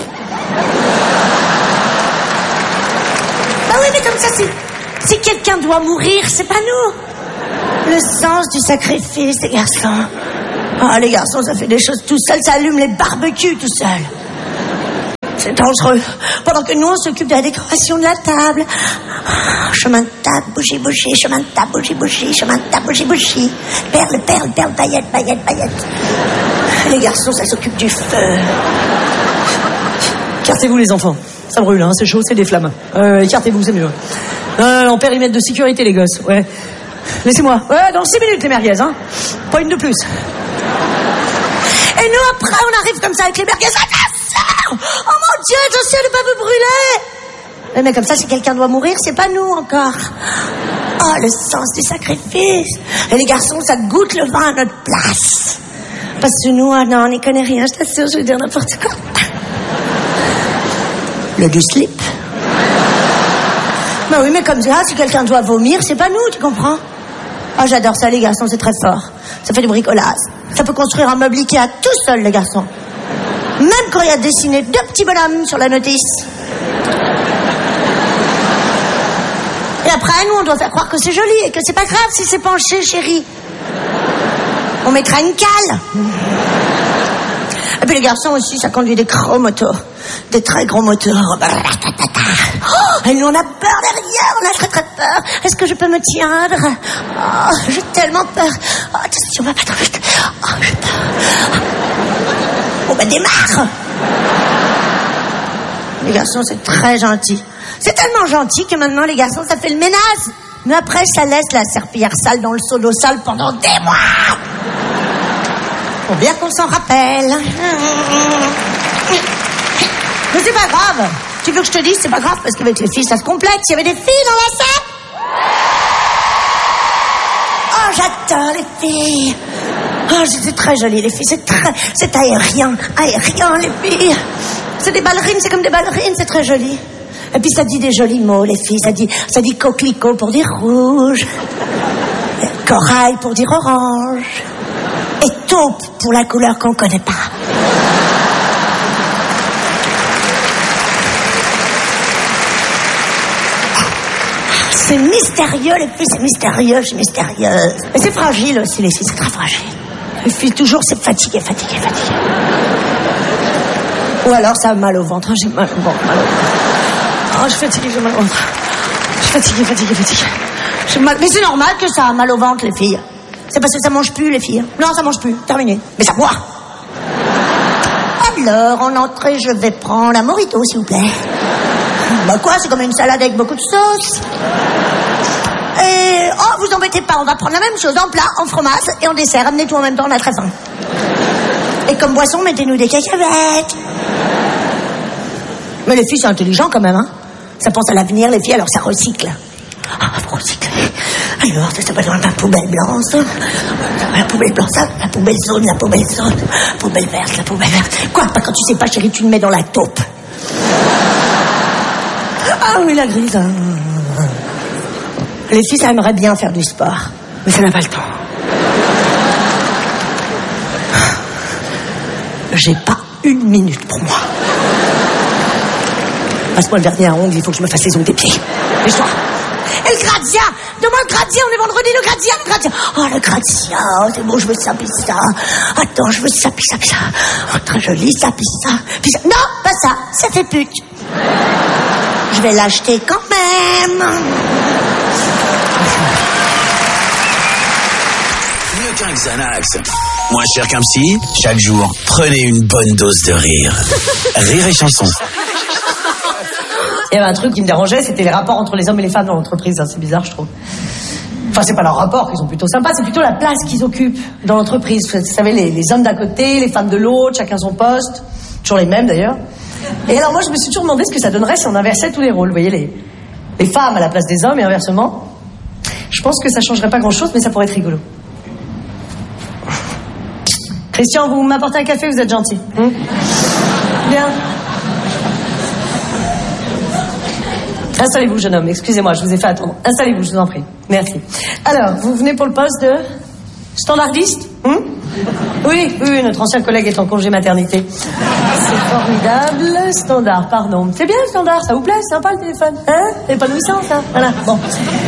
Oui, mais comme ça, si quelqu'un doit mourir, c'est pas nous. Le sens du sacrifice, les garçons. Ah, les garçons, ça fait des choses tout seul, ça allume les barbecues tout seul. C'est dangereux. Pendant que nous, on s'occupe de la décoration de la table. Chemin de table, bougie, bougie, chemin de table, bougie, bougie, chemin de table, bougie, bougie. Perle, perle, perle, paillette, paillette, paillette. Les garçons, ça s'occupe du feu. Écartez-vous, les enfants. Ça brûle, hein, c'est chaud, c'est des flammes. Écartez-vous, c'est mieux. En périmètre de sécurité, les gosses, ouais. Laissez-moi. Ouais, dans 6 minutes, les merguez, hein. Pas une de plus. Et nous, après, on arrive comme ça avec les merguez. Oh mon Dieu, attention de ne pas vous brûler. Mais comme ça, si quelqu'un doit mourir, c'est pas nous encore. Oh, le sens du sacrifice. Et les garçons, ça goûte le vin à notre place. Parce que nous, non, on n'y connaît rien, je t'assure, je vais dire n'importe quoi. Le du slip. Bah oui, mais comme ça, si quelqu'un doit vomir, c'est pas nous, tu comprends? Oh, j'adore ça, les garçons, c'est très fort. Ça fait du bricolage. Ça peut construire un meuble Ikea tout seul, les garçons. Même quand il y a dessiné 2 petits bonhommes sur la notice. Et après, nous, on doit faire croire que c'est joli et que c'est pas grave si c'est penché, chérie. On mettra une cale. Et puis les garçons aussi, ça conduit des gros moteurs. Des très gros moteurs. Oh, et nous, on a peur derrière, on a très très peur. Est-ce que je peux me tiendre? Oh, j'ai tellement peur. Oh, attention, va pas trop vite. Oh, j'ai peur. Bon, ben démarre. Les garçons, c'est très gentil. C'est tellement gentil que maintenant, les garçons, ça fait le ménage. Mais après, ça laisse la serpillière sale dans le seau d'eau sale pendant des mois. Faut bien qu'on s'en rappelle. Mais c'est pas grave. Tu veux que je te dise, c'est pas grave, parce qu'avec les filles, ça se complète. Il y avait des filles dans la salle. Oh, j'adore les filles. Oh, c'est très joli, les filles. C'est aérien. Aérien, les filles. C'est des ballerines, c'est comme des ballerines, c'est très joli. Et puis ça dit des jolis mots, les filles. Ça dit coquelicot pour dire rouge. Corail pour dire orange. Et taupe pour la couleur qu'on connaît pas. C'est mystérieux, les filles, c'est mystérieux, c'est mystérieux. Mais c'est fragile aussi, les filles, c'est très fragile. Les filles, toujours, c'est fatigué. Ou alors, ça a mal au ventre. J'ai mal au ventre, Oh, je suis fatiguée, j'ai mal au ventre. Je suis fatiguée. J'ai mal... Mais c'est normal que ça a mal au ventre, les filles. C'est parce que ça mange plus, les filles. Non, ça mange plus, terminé. Mais ça boit. Alors, en entrée, je vais prendre un mojito, s'il vous plaît. Bah quoi, c'est comme une salade avec beaucoup de sauce. Et... oh, vous embêtez pas, on va prendre la même chose en plat, en fromage et en dessert. Amenez tout en même temps, on a très faim. Et comme boisson, mettez-nous des cacahuètes. Mais les filles, c'est intelligent quand même, hein. Ça pense à l'avenir, les filles, alors ça recycle. Ah, faut recycler. Alors, ça va dans la poubelle blanche. La poubelle blanche, la poubelle jaune, la poubelle verte, la poubelle verte. Quoi, pas quand tu sais pas, chérie, tu le mets dans la taupe. Ah oui, la grise. Les filles, ça aimerait bien faire du sport, mais ça n'a pas le temps. J'ai pas 1 minute pour moi. Passe-moi le vernis à ongles, il faut que je me fasse les ongles des pieds. Lèche-toi. Et le gradient. Demain, le gradient, on est vendredi, le gradient. Oh, le gradient, c'est bon, je veux ça, puis ça. Attends, je veux ça, puis ça. Oh, très joli, ça, puis ça. Non, pas ça, ça fait pute. Je vais l'acheter quand même. Mieux qu'un Xanax. Moins cher qu'un psy. Chaque jour, prenez une bonne dose de rire. Rire et chanson. Il y avait un truc qui me dérangeait, c'était les rapports entre les hommes et les femmes dans l'entreprise. C'est bizarre, je trouve. Enfin, c'est pas leur rapport, ils sont plutôt sympas, c'est plutôt la place qu'ils occupent dans l'entreprise. Vous savez, les hommes d'un côté, les femmes de l'autre, chacun son poste. Toujours les mêmes, d'ailleurs. Et alors, moi, je me suis toujours demandé ce que ça donnerait si on inversait tous les rôles. Vous voyez, les femmes à la place des hommes et inversement. Je pense que ça changerait pas grand-chose, mais ça pourrait être rigolo. Christian, vous m'apportez un café, vous êtes gentil. Bien. Installez-vous, jeune homme. Excusez-moi, je vous ai fait attendre. Installez-vous, je vous en prie. Merci. Alors, vous venez pour le poste de standardiste ? Oui, notre ancien collègue est en congé maternité. C'est formidable. Standard, pardon. C'est bien, standard, ça vous plaît? C'est sympa, le téléphone. Hein? C'est épanouissant, ça. Voilà, bon.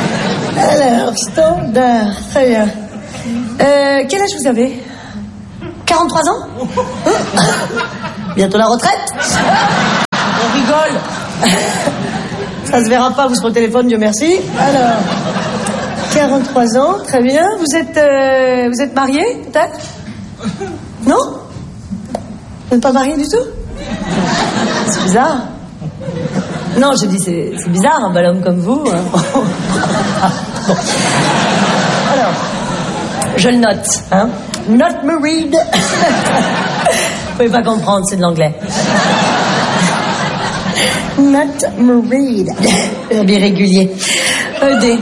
Alors, standard, très bien. Quel âge vous avez? 43 ans? Bientôt la retraite? On rigole. Ça se verra pas, vous serez au téléphone, Dieu merci. Alors, 43 ans, très bien. Vous êtes marié, peut-être? Non? Vous n'êtes pas marié du tout? C'est bizarre. Non, je dis, c'est bizarre, un bel homme comme vous. Hein. Bon. Alors, je le note. Hein. Not married. Vous pouvez pas comprendre, c'est de l'anglais. Not married. Verbe irrégulier. ED.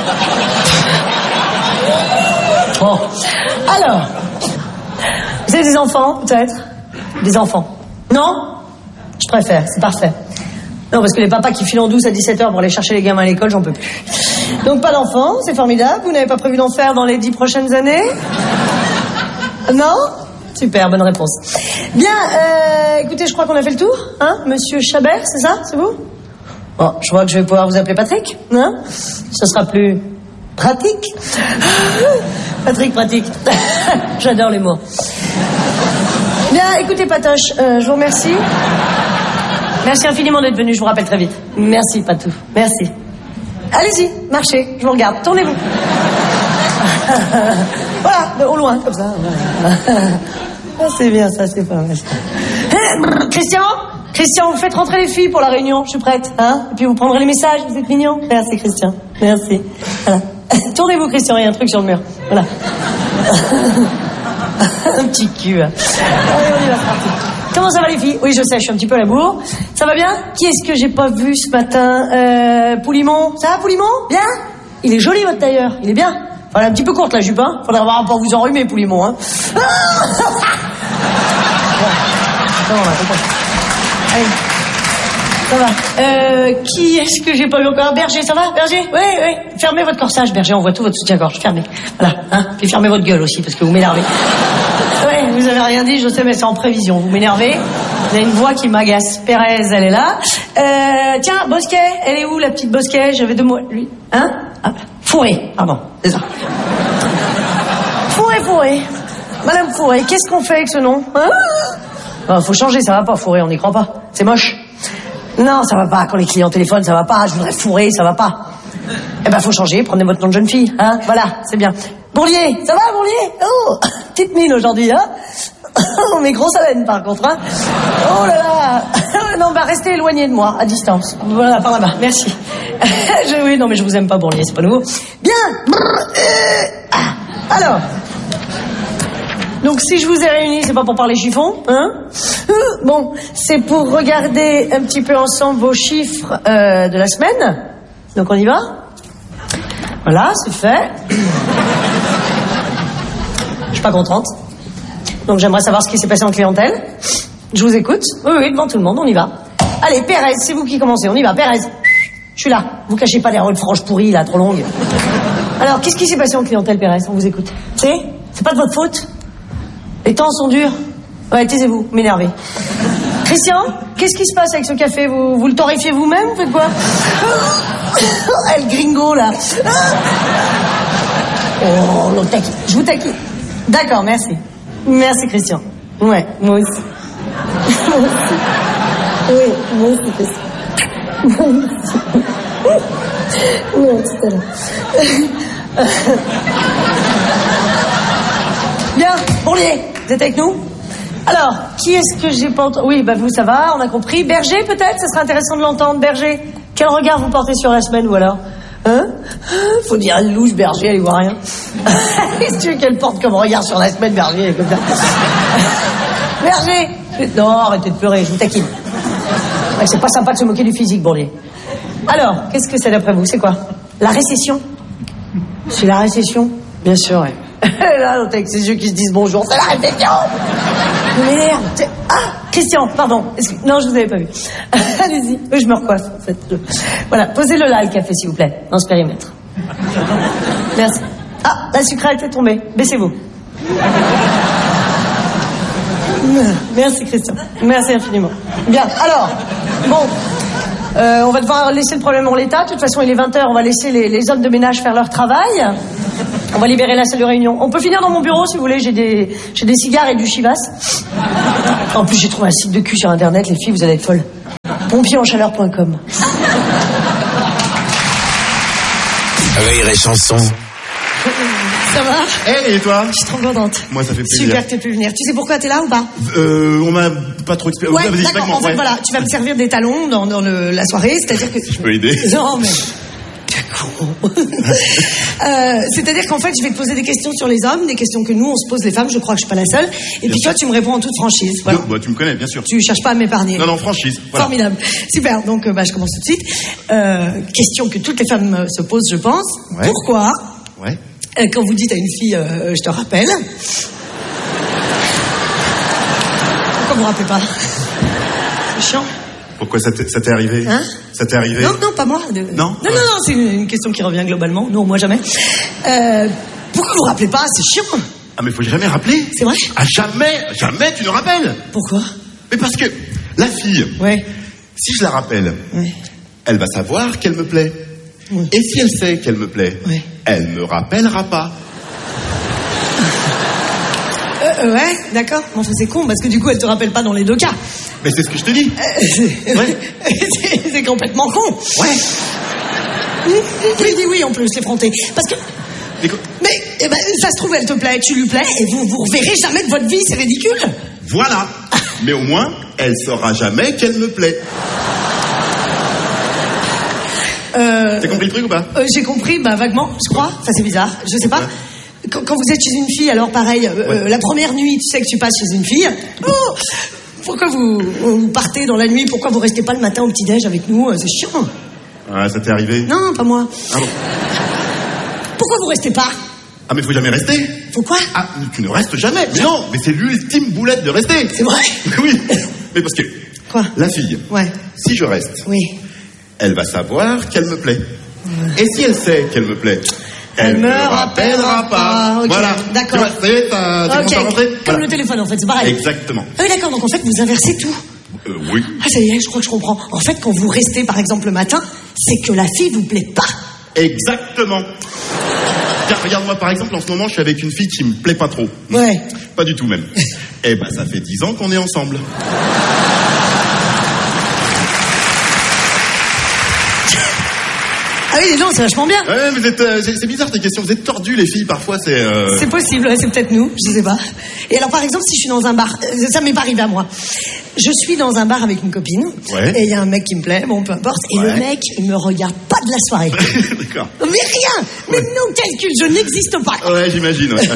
Bon. Alors, vous avez des enfants, peut-être? Des enfants. Non? Je préfère, c'est parfait. Non, parce que les papas qui filent en douce à 17h pour aller chercher les gamins à l'école, j'en peux plus. Donc pas d'enfants, c'est formidable. Vous n'avez pas prévu d'en faire dans les 10 prochaines années? Non? Super, bonne réponse. Bien, écoutez, je crois qu'on a fait le tour. Hein, Monsieur Chabert, c'est ça? C'est vous? Bon, je crois que je vais pouvoir vous appeler Patrick. Hein? Ce sera plus pratique. Patrick, pratique. J'adore les mots. Bien, écoutez, Patoche, je vous remercie. Merci infiniment d'être venu, je vous rappelle très vite. Merci, Patou. Merci. Allez-y, marchez, je vous regarde. Tournez-vous. Voilà, au loin, comme ça. Ah, c'est bien, ça, c'est pas mal. Christian, vous faites rentrer les filles pour la réunion, je suis prête. Hein, et puis vous prendrez les messages, vous êtes mignons. Merci, Christian. Merci. Voilà. Tournez-vous, Christian, il y a un truc sur le mur. Voilà. Un petit cul. Allez, on y va, c'est parti. Comment ça va les filles? Oui, je sais, je suis un petit peu à la bourre. Ça va bien? Qui est-ce que j'ai pas vu ce matin? Poulimon. Ça va, Poulimon? Bien? Il est joli, votre tailleur. Il est bien. Enfin, elle est un petit peu courte, la jupe, hein. Faudrait avoir un peu vous enrhumer, Poulimon, hein. Bon. Allez. Ça va. Qui est-ce que j'ai pas vu encore? Berger, ça va? Berger? Oui. Fermez votre corsage, Berger, on voit tout votre soutien-gorge. Fermez. Voilà, hein. Puis fermez votre gueule aussi, parce que vous m'énervez. Ouais, vous avez rien dit, je sais, mais c'est en prévision. Vous m'énervez. Vous avez une voix qui m'agace. Pérez, elle est là. Tiens, Bosquet, elle est où, la petite Bosquet? J'avais 2 mots. Lui. Hein? Ah, Fourré, pardon. C'est ça. Fourré. Madame Fourré, qu'est-ce qu'on fait avec ce nom? Hein? Faut changer, ça va pas, Fourré, on n'y croit pas. C'est moche. Non, ça va pas. Quand les clients téléphonent, ça va pas. Je voudrais Fourré, ça va pas. Eh ben, faut changer. Prenez votre nom de jeune fille, hein. Voilà, c'est bien. Bourlier, ça va, Bourlier? Oh, petite mine aujourd'hui, hein. Mais grosse haleine, par contre, hein. Oh là là. Non, bah, restez éloigné de moi, à distance. Voilà, par là-bas. Merci. Oui, non, mais je vous aime pas, Bourlier, c'est pas nouveau. Bien. Alors. Donc, si je vous ai réunis, c'est pas pour parler chiffon, hein? Bon, c'est pour regarder un petit peu ensemble vos chiffres de la semaine. Donc, on y va? Voilà, c'est fait. Je suis pas contente. Donc, j'aimerais savoir ce qui s'est passé en clientèle. Je vous écoute. Oui, devant tout le monde, on y va. Allez, Pérez, c'est vous qui commencez. On y va, Pérez. Je suis là. Vous cachez pas derrière une frange pourrie, là, trop longue. Alors, qu'est-ce qui s'est passé en clientèle, Pérez? On vous écoute. C'est pas de votre faute. Les temps sont durs. Ouais, taisez-vous, m'énervez. Christian, qu'est-ce qui se passe avec ce café? Vous le torréfiez vous-même? Vous faites quoi? Le gringo, là. Oh, le taquine. Je vous taquine. D'accord, merci. Merci, Christian. Ouais, moi aussi. Moi aussi. Oui, moi aussi, Christian. Moi aussi. Non, tout à l'heure. Bien, Bourlier, vous êtes avec nous? Alors, qui est-ce que j'ai pas entendu? Oui, bah vous, ça va, on a compris. Berger, peut-être? Ça serait intéressant de l'entendre, Berger. Quel regard vous portez sur la semaine, ou alors? Hein? Faut dire, elle louche, Berger, elle y voit rien. Qu'est-ce que tu veux qu'elle porte comme regard sur la semaine, Berger, elle est comme ça? Berger! Non, arrêtez de pleurer, je vous taquine. Ouais, c'est pas sympa de se moquer du physique, Bourlier. Alors, qu'est-ce que c'est d'après vous? C'est quoi? La récession? C'est la récession? Bien sûr, ouais. Là, l'autre avec ses yeux qui se disent bonjour, c'est la réflexion. Vous m'énerve. Ah, Christian, pardon. Non, je vous avais pas vu. Allez-y. Je me recoiffe, en fait. Voilà, posez-le là, le café, s'il vous plaît, dans ce périmètre. Merci. Ah, la sucrète est tombée. Baissez-vous. Merci, Christian. Merci infiniment. Bien, alors, bon, on va devoir laisser le problème en l'état. De toute façon, il est 20h, on va laisser les hommes de ménage faire leur travail. On va libérer la salle de réunion. On peut finir dans mon bureau si vous voulez, j'ai des cigares et du chivas. En plus, j'ai trouvé un site de cul sur internet, les filles, vous allez être folles. Pompierenchaleur.com. Rire et chanson. Ça va? Hey, et toi? Je suis trop contente. Moi, ça fait plaisir. Super que t'aies pu venir. Tu sais pourquoi t'es là ou pas? On m'a pas trop expliqué. Ouais, d'accord. En fait, voilà, tu vas me servir des talons dans la soirée, c'est-à-dire que... Si je peux aider. Non, mais... c'est-à-dire qu'en fait, je vais te poser des questions sur les hommes, des questions que nous, on se pose les femmes, je crois que je suis pas la seule. Et puis toi, tu me réponds en toute franchise. Voilà. Bah, tu me connais, bien sûr. Tu cherches pas à m'épargner. Non, franchise. Voilà. Formidable. Super, donc je commence tout de suite. Question que toutes les femmes se posent, je pense. Ouais. Pourquoi, quand vous dites à une fille, je te rappelle, pourquoi vous rappelez pas? C'est chiant. Pourquoi ça t'est arrivé? Hein? Ça t'est arrivé? Non, pas moi. Non, c'est une question qui revient globalement. Non, moi jamais. Pourquoi vous rappelez pas? C'est chiant. Ah, mais faut jamais rappeler. C'est vrai? Ah, jamais tu ne rappelles. Pourquoi? Mais parce que la fille, Ouais. si je la rappelle, Ouais. elle va savoir qu'elle me plaît. Ouais. Et si elle sait qu'elle me plaît, Ouais. elle me rappellera pas. Ouais, d'accord. Mais enfin, c'est con, parce que du coup, elle te rappelle pas dans les deux cas. Mais c'est ce que je te dis. C'est complètement con. Ouais. Il dit oui, en plus, l'effronté. Parce que... Mais ça se trouve, elle te plaît, tu lui plais, et vous reverrez jamais de votre vie, c'est ridicule. Voilà. Mais au moins, elle saura jamais qu'elle me plaît. T'as compris le truc ou pas? J'ai compris, vaguement, je crois. Ça, c'est bizarre, je sais pas. Ouais. Quand vous êtes chez une fille, alors pareil, la première nuit, tu sais que tu passes chez une fille. Oh, pourquoi vous partez dans la nuit? Pourquoi vous restez pas le matin au petit-déj avec nous? C'est chiant. Ah, ça t'est arrivé? Non, pas moi. Ah bon? Pourquoi vous restez pas? Ah, mais faut jamais rester. Pourquoi? Ah, tu ne restes jamais. Mais non, mais c'est l'ultime boulette de rester. C'est vrai? Oui. Mais parce que... Quoi? La fille, Ouais. si je reste, Oui. elle va savoir qu'elle me plaît. Et si elle sait qu'elle me plaît, Elle me rappellera pas. Ok, Voilà. d'accord. Tu vois, ça y est, t'es content de rentrer? Comme Voilà. le téléphone, en fait, c'est pareil. Exactement. Ah oui, d'accord, donc en fait, vous inversez tout. Oui. Ah, ça y est, je crois que je comprends. En fait, quand vous restez, par exemple, le matin, c'est que la fille vous plaît pas. Exactement. Tiens, regarde-moi, par exemple, en ce moment, je suis avec une fille qui me plaît pas trop. Ouais. Pas du tout, même. Eh ben, ça fait 10 ans qu'on est ensemble. Ah oui, non, c'est vachement bien. Ouais, vous êtes, c'est bizarre tes questions. Vous êtes tordus, les filles, parfois, c'est... C'est possible, ouais, c'est peut-être nous, je sais pas. Et alors, par exemple, si je suis dans un bar, ça m'est pas arrivé à moi. Je suis dans un bar avec une copine, Ouais. et il y a un mec qui me plaît, bon, peu importe, et Ouais. le mec, il me regarde pas de la soirée. D'accord. Mais rien. Mais non, calcul, je n'existe pas. Ouais, j'imagine. Ouais.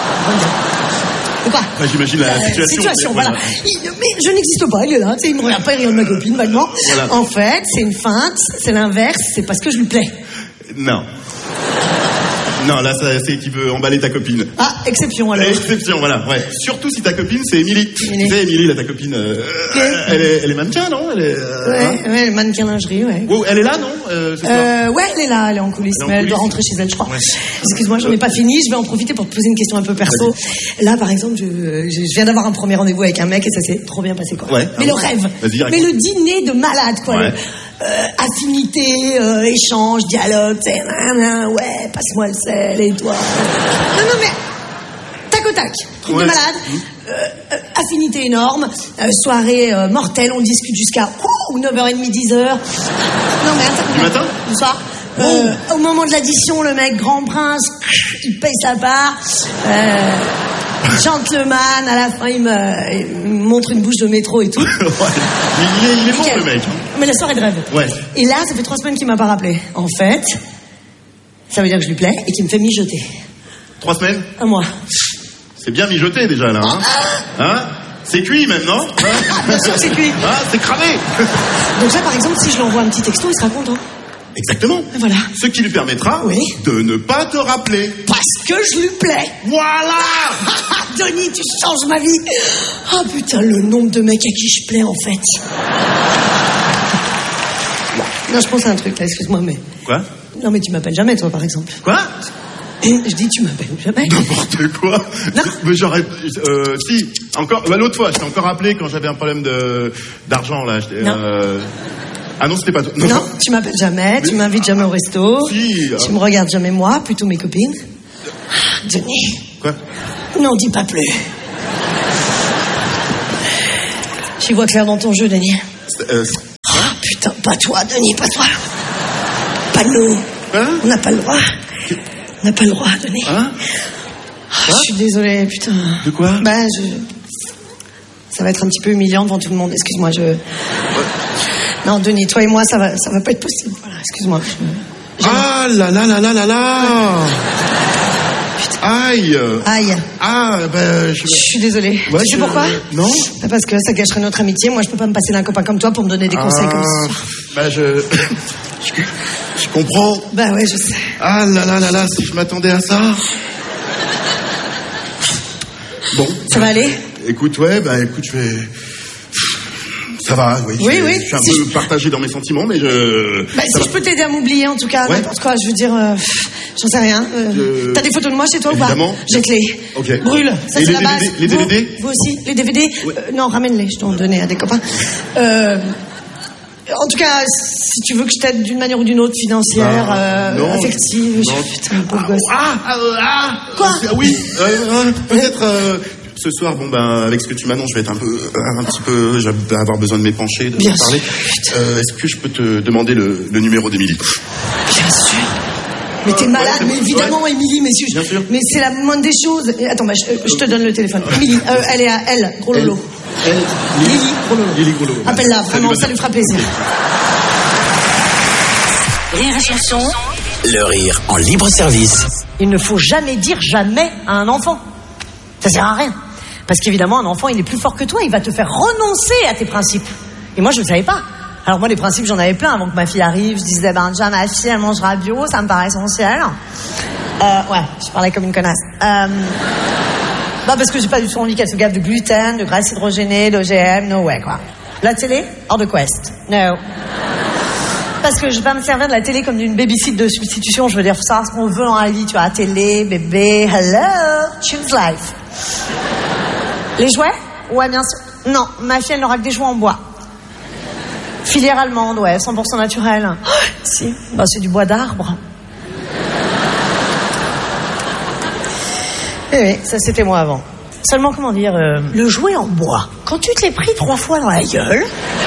Ou pas? Ouais, j'imagine la situation. Voilà. Ouais. Mais je n'existe pas, il est là, tu sais, il me regarde pas, il regarde ma copine, vaguement. Voilà. En fait, c'est une feinte, c'est l'inverse, c'est parce que je lui plais. Non. Non, là, c'est qu'il veut emballer ta copine. Ah, exception alors. Exception, voilà. Ouais. Surtout si ta copine, c'est Émilie. Tu sais, Émilie, là, ta copine, elle est mannequin, non? Elle est, Ouais, le mannequin lingerie, ouais. Oh, elle est là, non? Ce soir Ouais, elle est là, elle est en coulisses, Elle est en mais elle doit coulisses. rentrer chez elle, je crois. Ouais. Excuse-moi, j'en ai pas fini, je vais en profiter pour te poser une question un peu perso. Là, par exemple, je viens d'avoir un premier rendez-vous avec un mec et ça s'est trop bien passé, quoi. Ouais. Mais Ah le bon. rêve. Vas-y, raconte. Mais le dîner de malade, quoi. Ouais. Affinité, échange, dialogue, tu sais, ouais, passe-moi le sel et toi. Non, mais tac au tac, truc Ouais. de malade. Affinité énorme, soirée mortelle, on discute jusqu'à 9h30, 10h. Non mais attends. Du matin? Du soir. Au moment de l'addition, le mec grand prince, il paye sa part. Gentleman, à la fin, il me montre une bouche de métro et tout. Ouais. Il est bon, Nickel. le mec. Mais la soirée de rêve. Ouais. Et là, ça fait 3 semaines qu'il m'a pas rappelé. En fait, ça veut dire que je lui plais et qu'il me fait mijoter. 3 semaines? Un mois. C'est bien mijoté, déjà, là, hein? Hein? C'est cuit, même, non? Bien sûr que c'est cuit. Ah, c'est cramé. Donc là, par exemple, si je lui envoie un petit texto, il sera content. Exactement. Et voilà. Ce qui lui permettra Oui. de ne pas te rappeler. Parce que je lui plais. Voilà. Denis, tu changes ma vie. Oh putain, le nombre de mecs à qui je plais, en fait. Non, je pense à un truc, là, excuse-moi, mais... Quoi? Non, mais tu m'appelles jamais, toi, par exemple. Quoi? Je dis, tu m'appelles jamais. N'importe quoi. Non. Mais j'aurais... si, encore... Bah, l'autre fois, je t'ai encore appelé quand j'avais un problème d'argent, là. Non. Ah non, c'était pas toi. Non, tu m'appelles jamais, tu m'invites jamais au resto. Si. Tu me regardes jamais moi, plutôt mes copines. Denis. Quoi? Non, dis pas plus. J'y vois clair dans ton jeu, Denis. Ah, putain, pas toi, Denis, pas toi. Pas nous. Hein? On n'a pas le droit. On n'a pas le droit, Denis. Hein? Je suis désolée, putain. De quoi? Ça va être un petit peu humiliant devant tout le monde. Excuse-moi, Non, Denis, toi et moi, ça va pas être possible. Voilà, excuse-moi. Ah là là là là là là. Aïe. Ah, je suis désolée. Ouais, tu sais pourquoi? Non. Parce que ça gâcherait notre amitié. Moi, je peux pas me passer d'un copain comme toi pour me donner des conseils comme ça. Je comprends. Bah ouais, je sais. Ah là là là là, si je m'attendais à ça. Bon. Ça va aller? Écoute, je vais... Ça va, oui. Oui. Je suis un peu partagé dans mes sentiments, mais si je peux t'aider à m'oublier, en tout cas, n'importe quoi, je veux dire, j'en sais rien. T'as des photos de moi chez toi évidemment. ou pas? Jette-les. Ok. Brûle. Ça, c'est la base. Les DVD? Vous aussi? Les DVD? Ouais. Non, ramène-les, je dois en donner à des copains. En tout cas, si tu veux que je t'aide d'une manière ou d'une autre, financière, affective, putain, pauvre gosse. Quoi? Oui, peut-être... Ce soir, avec ce que tu m'annonces, je vais être un petit peu, je vais avoir besoin de m'épancher, de Bien parler. Est-ce que je peux te demander le numéro d'Émilie? Bien sûr. Mais t'es malade, mais évidemment, Émilie, mais Bien sûr. Mais c'est la moindre des choses. Attends, je te donne le téléphone. Émilie, elle est à elle, gros lolo. Lily, gros lolo. Appelle-la, vraiment, ça lui fera plaisir. Rire et chanson. Le rire en libre service. Il ne faut jamais dire jamais à un enfant. Ça sert à rien. Parce qu'évidemment, un enfant, il est plus fort que toi. Il va te faire renoncer à tes principes. Et moi, je ne le savais pas. Alors moi, les principes, j'en avais plein avant que ma fille arrive. Je disais, déjà, ma fille, elle mangera bio. Ça me paraît essentiel. Je parlais comme une connasse. Parce que j'ai pas du tout envie qu'elle se gave de gluten, de graisse hydrogénée, d'OGM. No way, quoi. La télé, hors de quest. No. Parce que je vais pas me servir de la télé comme d'une babysit de substitution. Je veux dire, faut savoir ce qu'on veut dans la vie. Tu vois, télé, bébé, hello, choose life. Les jouets? Ouais, bien sûr. Non, ma fille, elle n'aura que des jouets en bois. Filière allemande, 100% naturel. Oh, si, c'est du bois d'arbre. Oui, ça c'était moi avant. Seulement, comment dire, le jouet en bois, quand tu te l'es pris 3 fois dans la gueule...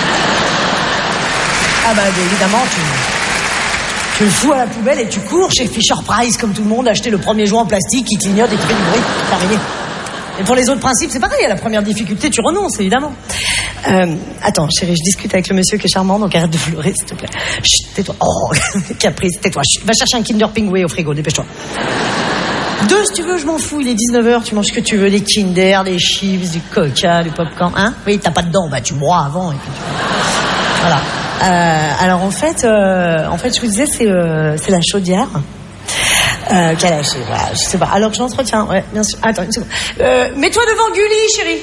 évidemment, tu le fous à la poubelle et tu cours chez Fisher Price, comme tout le monde, acheter le premier jouet en plastique qui clignote et qui fait du bruit. Terminé. Et pour les autres principes, c'est pareil. À la première difficulté, tu renonces, évidemment. Attends, chérie, je discute avec le monsieur qui est charmant, donc arrête de pleurer, s'il te plaît. Chut, tais-toi. Oh, caprice, tais-toi. Chut, va chercher un Kinder Pingouin au frigo, dépêche-toi. 2, si tu veux, je m'en fous. Il est 19h, tu manges ce que tu veux, des Kinder, des chips, du Coca, du popcorn, hein? Oui, t'as pas de dents, tu bois avant et puis tu... Voilà. Alors en fait, je vous disais, c'est la chaudière qu'elle a acheté. Voilà, je sais pas. Alors que je l'entretiens, bien sûr. Attends une seconde. Mets-toi devant Gulli, chérie.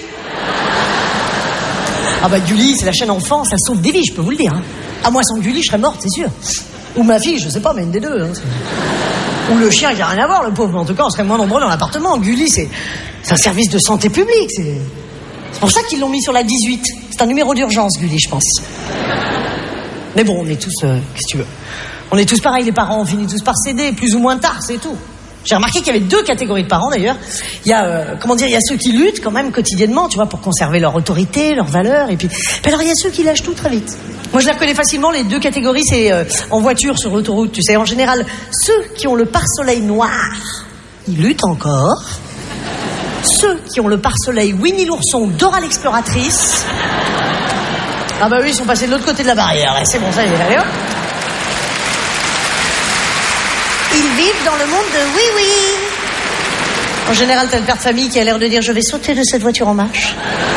Gulli, c'est la chaîne enfant, ça sauve des vies, je peux vous le dire. Hein. Moi, sans Gulli, je serais morte, c'est sûr. Ou ma fille, je sais pas, mais une des deux. Hein, ou le chien, il a rien à voir, le pauvre. Mais en tout cas, on serait moins nombreux dans l'appartement. Gulli, c'est un service de santé publique. C'est pour ça qu'ils l'ont mis sur la 18. C'est un numéro d'urgence, Gulli, je pense. Mais bon, on est tous... qu'est-ce que tu veux? On est tous pareils, les parents, on finit tous par céder, plus ou moins tard, c'est tout. J'ai remarqué qu'il y avait 2 catégories de parents, d'ailleurs. Il y a, il y a ceux qui luttent quand même quotidiennement, tu vois, pour conserver leur autorité, leurs valeurs, et puis alors il y a ceux qui lâchent tout très vite. Moi, je les reconnais facilement, les 2 catégories, c'est en voiture, sur l'autoroute, tu sais. En général, ceux qui ont le pare-soleil noir, ils luttent encore. Ceux qui ont le pare-soleil Winnie l'ourson, Dora l'exploratrice... oui, ils sont passés de l'autre côté de la barrière. C'est bon, ça y est, allez hop. Ils vivent dans le monde de oui. En général, t'as le père de famille qui a l'air de dire « Je vais sauter de cette voiture en marche. »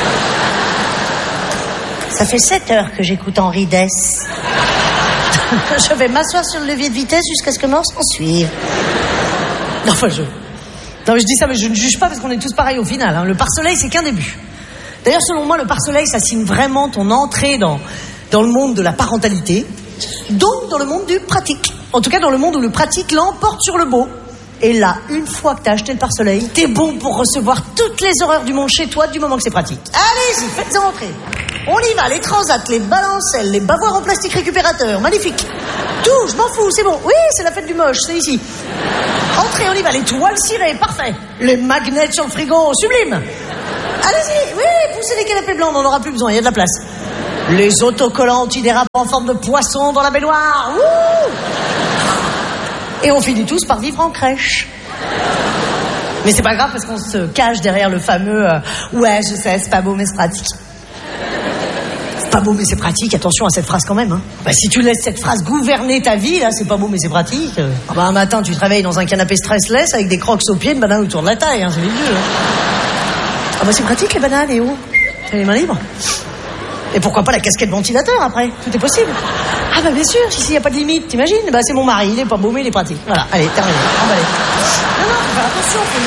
Ça fait 7 heures que j'écoute Henri Dess. Je vais m'asseoir sur le levier de vitesse jusqu'à ce que mort s'en suive. Non, je dis ça, mais je ne juge pas parce qu'on est tous pareils au final. Hein. Le pare-soleil, c'est qu'un début. D'ailleurs, selon moi, le pare-soleil, ça signe vraiment ton entrée dans le monde de la parentalité, donc dans le monde du pratique. En tout cas, dans le monde où le pratique l'emporte sur le beau. Et là, une fois que t'as acheté le pare-soleil, t'es bon pour recevoir toutes les horreurs du monde chez toi du moment que c'est pratique. Allez-y, faites-en entrer. On y va, les transats, les balancelles, les bavoirs en plastique récupérateur, magnifique. Tout, je m'en fous, c'est bon. Oui, c'est la fête du moche, c'est ici. Entrez, on y va, les toiles cirées, parfait. Les magnets sur le frigo, sublime. Allez-y, oui, poussez les canapés blancs, on n'en aura plus besoin, il y a de la place. Les autocollants antidérapants en forme de poisson dans la baignoire. Ouh. Et on finit tous par vivre en crèche. Mais c'est pas grave parce qu'on se cache derrière le fameux ouais, je sais, c'est pas beau mais c'est pratique. C'est pas beau mais c'est pratique, attention à cette phrase quand même. Hein. Bah, si tu laisses cette phrase gouverner ta vie, là, c'est pas beau mais c'est pratique. Bah, un matin, tu te réveilles dans un canapé stressless avec des crocs aux pieds, une banane autour de la taille, hein, c'est vieux. Hein. Ah bah c'est pratique les bananes, et où t'as les mains libres. Et pourquoi pas la casquette ventilateur après? Tout est possible. Ah bah bien sûr, ici y a pas de limite, t'imagines? Bah c'est mon mari, il est pas beau mais il est pratique. Voilà, allez, terminé, emballé. Non, faut faire attention, faut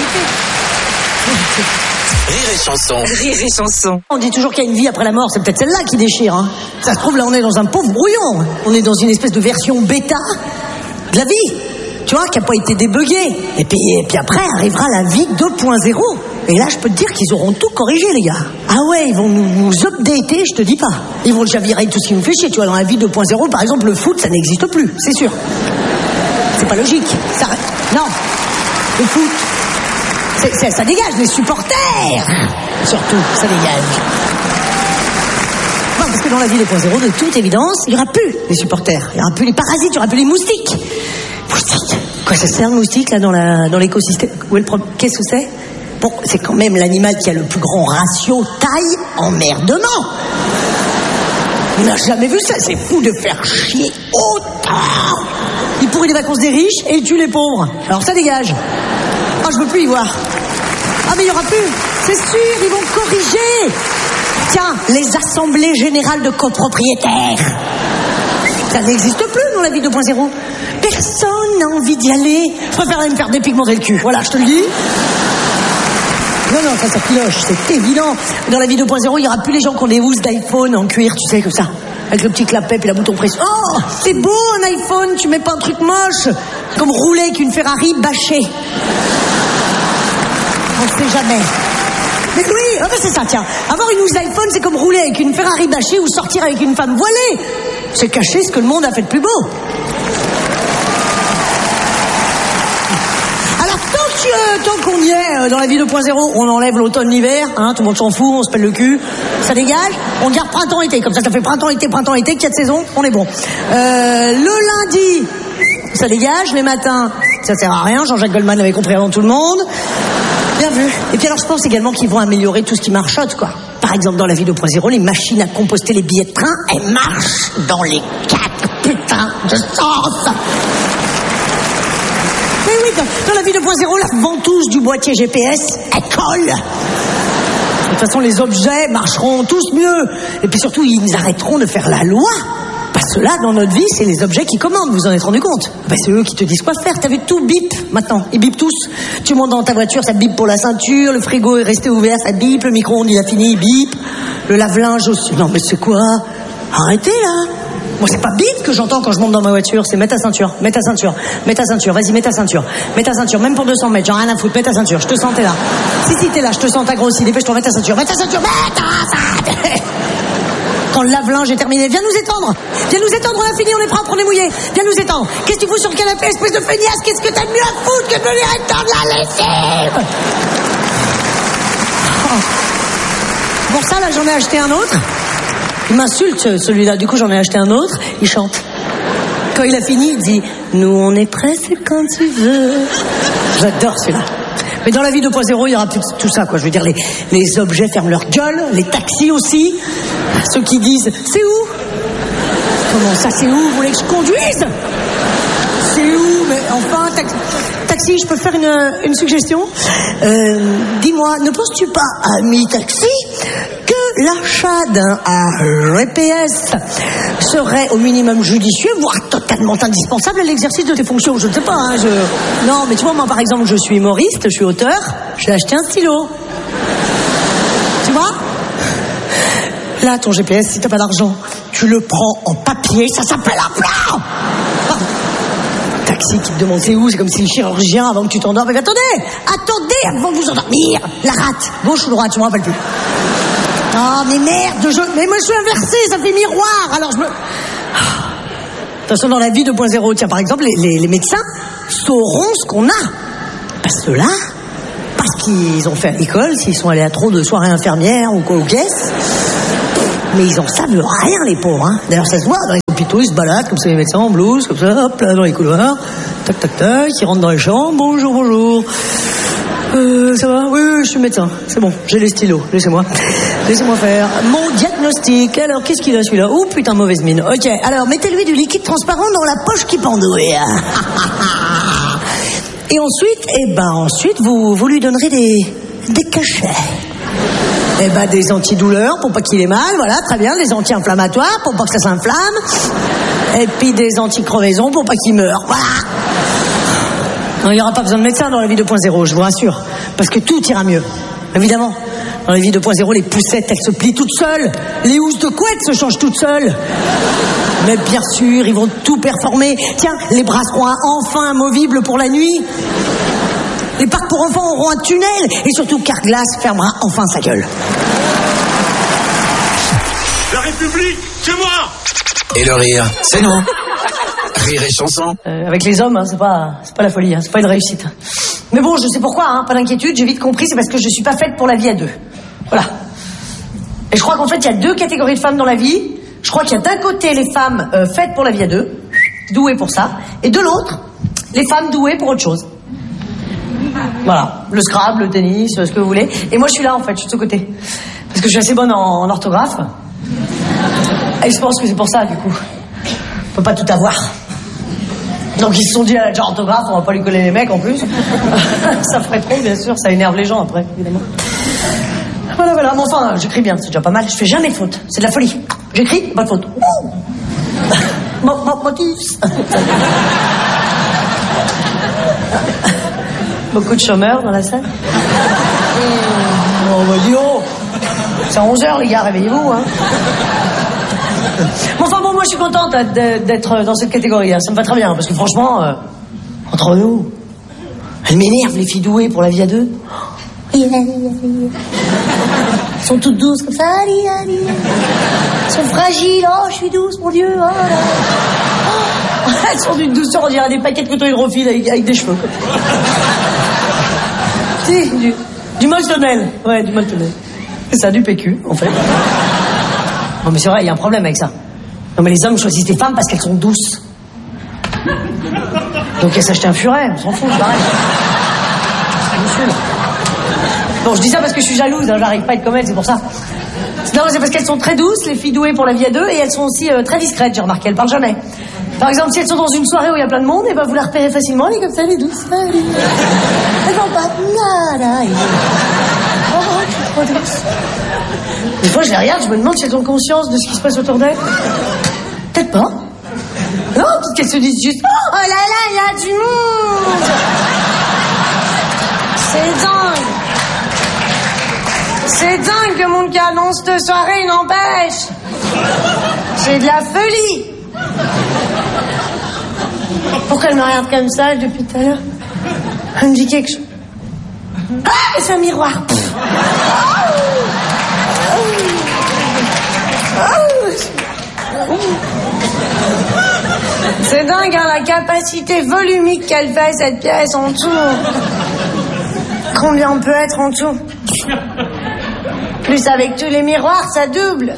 lutter. Rire et chanson. Rire et chanson. On dit toujours qu'il y a une vie après la mort, c'est peut-être celle-là qui déchire. Hein. Ça se trouve, là on est dans un pauvre brouillon. On est dans une espèce de version bêta de la vie. Tu vois, qui n'a pas été débuguée. Et puis après arrivera la vie 2.0. Et là, je peux te dire qu'ils auront tout corrigé, les gars. Ah ouais, ils vont nous updater, je te dis pas. Ils vont déjà virer tout ce qui nous fait chier. Tu vois, dans la vie 2.0, par exemple, le foot, ça n'existe plus, c'est sûr. C'est pas logique. Ça... Non, le foot, ça dégage, les supporters. Surtout, ça dégage. Non, parce que dans la vie 2.0, de toute évidence, il n'y aura plus les supporters. Il n'y aura plus les parasites, il n'y aura plus les moustiques. Moustique. Quoi, ça sert le moustique, là, dans l'écosystème? Où est le problème? Qu'est-ce que c'est? Bon, c'est quand même l'animal qui a le plus grand ratio taille-emmerdement. On n'a jamais vu ça, c'est fou de faire chier autant. Il pourrit les vacances des riches et il tue les pauvres. Alors ça dégage. Ah, je veux plus y voir. Ah, mais il n'y aura plus. C'est sûr, ils vont corriger. Tiens, les assemblées générales de copropriétaires. Ça n'existe plus dans la vie 2.0. Personne n'a envie d'y aller. Je préfère aller me faire dépigmenter le cul. Voilà, je te le dis. Non, ça piloche, c'est évident. Dans la vie 2.0, il n'y aura plus les gens qui ont des housses d'iPhone en cuir, tu sais, comme ça. Avec le petit clapet et la bouton prise. Oh, c'est beau un iPhone, tu mets pas un truc moche. Comme rouler avec une Ferrari bâchée. On ne sait jamais. Mais oui, ah ben c'est ça, tiens. Avoir une housse d'iPhone, c'est comme rouler avec une Ferrari bâchée ou sortir avec une femme voilée. C'est cacher ce que le monde a fait de plus beau. Alors, tant qu'on y est dans la vie 2.0, on enlève l'automne-l'hiver, hein, tout le monde s'en fout, on se pèle le cul, ça dégage, on garde printemps-été, comme ça fait printemps-été, 4 saisons, on est bon. Le lundi, ça dégage, les matins, ça sert à rien, Jean-Jacques Goldman l'avait compris avant tout le monde. Bien vu. Et puis alors, je pense également qu'ils vont améliorer tout ce qui marchote, quoi. Par exemple, dans la vie 2.0, les machines à composter les billets de train, elles marchent dans les 4 putains de sens. Mais oui, dans la vie 2.0, la ventouse du boîtier GPS, elle colle. De toute façon, les objets marcheront tous mieux. Et puis surtout, ils arrêteront de faire la loi. Parce que là, dans notre vie, c'est les objets qui commandent, vous en êtes rendu compte? Ben, c'est eux qui te disent quoi faire. T'as vu, tout bip maintenant, ils bipent tous. Tu montes dans ta voiture, ça bip pour la ceinture, le frigo est resté ouvert, ça bip, le micro-ondes il a fini, il bip, le lave-linge aussi. Non mais c'est quoi? Arrêtez là. Moi c'est pas bip que j'entends quand je monte dans ma voiture, c'est mets ta ceinture, vas-y mets ta ceinture, même pour 200 mètres, j'en ai rien à foutre, mets ta ceinture, je te sens, t'es là. Si t'es là, je te sens, t'as grossi, dépêche-toi, mets ta ceinture. Quand le lave-linge est terminé, viens nous étendre, on a fini, on est propre, on est mouillé, viens nous étendre. Qu'est-ce que tu fous sur le canapé, espèce de feignasse? Qu'est-ce que t'as de mieux à foutre que de venir étendre la lessive? Bon, ça, là, j'en ai acheté un autre. Il m'insulte, celui-là, du coup, j'en ai acheté un autre, il chante. Quand il a fini, il dit « Nous, on est prêts, c'est quand tu veux ». J'adore celui-là. Mais dans la vie 2.0, il y aura plus tout ça, quoi. Je veux dire, les objets ferment leur gueule, les taxis aussi. Ceux qui disent « C'est où ?» Comment ça, c'est où? Vous voulez que je conduise? C'est où? Mais enfin, taxi, je peux faire une suggestion? Dis-moi, ne penses-tu pas, ami taxi, que l'achat d'un GPS serait au minimum judicieux, voire totalement indispensable à l'exercice de tes fonctions? Je ne sais pas, hein, Non, mais tu vois, moi, par exemple, je suis humoriste, je suis auteur, j'ai acheté un stylo. Tu vois? Là, ton GPS, si t'as pas d'argent, tu le prends en papier, ça s'appelle un plan. Taxi qui te demande c'est où, c'est comme si le chirurgien, avant que tu t'endormes, mais attendez, avant de vous endormir, la rate, gauche ou droite, je me rappelle plus. Oh, mais merde, mais moi je suis inversée, ça fait miroir. Alors je me... De toute façon, dans la vie 2.0, tiens, par exemple, les médecins sauront ce qu'on a. Parce que là, parce qu'ils ont fait à l'école, s'ils sont allés à trop de soirées infirmières ou quoi aux caisses, mais ils en savent rien, les pauvres. Hein. D'ailleurs, ça se voit dans les hôpitaux, ils se baladent comme ça, les médecins en blouse, comme ça, hop, là, dans les couloirs, tac, tac, tac, ils rentrent dans les chambres, bonjour, bonjour. Ça va ? Oui, je suis médecin. C'est bon, j'ai les stylos. Laissez-moi faire mon diagnostic. Alors, qu'est-ce qu'il a celui-là ? Oh putain, mauvaise mine. Ok, alors mettez-lui du liquide transparent dans la poche qui pendouille. Et ensuite, vous lui donnerez des cachets. Des antidouleurs pour pas qu'il ait mal, voilà, très bien, des anti-inflammatoires pour pas que ça s'inflamme. Et puis des anti-crevaisons pour pas qu'il meure. Voilà. Non, il n'y aura pas besoin de médecin dans la vie 2.0, je vous rassure. Parce que tout ira mieux. Évidemment. Dans la vie 2.0, les poussettes, elles se plient toutes seules. Les housses de couette se changent toutes seules. Mais bien sûr, ils vont tout performer. Tiens, les bras seront enfin amovibles pour la nuit. Les parcs pour enfants auront un tunnel. Et surtout, Carglass fermera enfin sa gueule. La République, c'est moi. Et le rire, c'est nous. Rire et chanson. Avec les hommes, hein, c'est pas la folie, hein, c'est pas une réussite. Mais bon, je sais pourquoi, hein, pas d'inquiétude, j'ai vite compris, c'est parce que je suis pas faite pour la vie à deux. Voilà. Et je crois qu'en fait, il y a deux catégories de femmes dans la vie. Je crois qu'il y a d'un côté les femmes faites pour la vie à deux, douées pour ça, et de l'autre, les femmes douées pour autre chose. Voilà, le Scrabble, le tennis, ce que vous voulez. Et moi, je suis là, en fait, je suis de ce côté. Parce que je suis assez bonne en orthographe. Et je pense que c'est pour ça, du coup. On peut pas tout avoir. Donc ils se sont dit à la genre orthographe, on va pas lui coller les mecs en plus. Ça ferait trop, bien sûr, ça énerve les gens après, évidemment. Voilà, mais enfin, j'écris bien, c'est déjà pas mal. Je fais jamais de faute, c'est de la folie. J'écris, pas de faute. Motus. Beaucoup de chômeurs dans la salle. Oh, bah dis oh. C'est 11h, les gars, réveillez-vous, hein. Enfin bon, moi je suis contente d'être dans cette catégorie, hein. Ça me va très bien, parce que franchement, entre nous, elles m'énervent les filles douées pour la vie à deux. Elles sont toutes douces comme ça, elles sont fragiles, oh je suis douce mon Dieu, oh. Elles sont d'une douceur, on dirait des paquets de coton hydrophile avec des cheveux. Si, du moltonnel, ouais, du moltonnel. C'est ça, du PQ en fait. Non mais c'est vrai, il y a un problème avec ça. Non mais les hommes choisissent des femmes parce qu'elles sont douces. Donc elles s'achètent un furet, on s'en fout, c'est pareil. Bon, je dis ça parce que je suis jalouse, hein, j'arrive pas à être comme elles, c'est pour ça. Non, c'est parce qu'elles sont très douces, les filles douées pour la vie à deux, et elles sont aussi très discrètes, j'ai remarqué, elles parlent jamais. Par exemple, si elles sont dans une soirée où il y a plein de monde, et ben vous la repérez facilement, elle est comme ça, elle est douce. Elles vont pas, nada. Oh, je suis trop douce. Des fois, je les regarde, je me demande si elles ont conscience de ce qui se passe autour d'elles. Peut-être pas. Non, peut-être qu'elles se disent juste « Oh là là, il y a du monde !» C'est dingue. C'est dingue que mon cas annonce cette soirée n'empêche. C'est de la folie. Pourquoi elle me regarde comme ça depuis tout à l'heure? Elle me dit quelque chose. Ah, c'est un miroir. C'est dingue, hein, la capacité volumique qu'elle fait, cette pièce, en tout. Combien on peut être en tout? Plus avec tous les miroirs, ça double.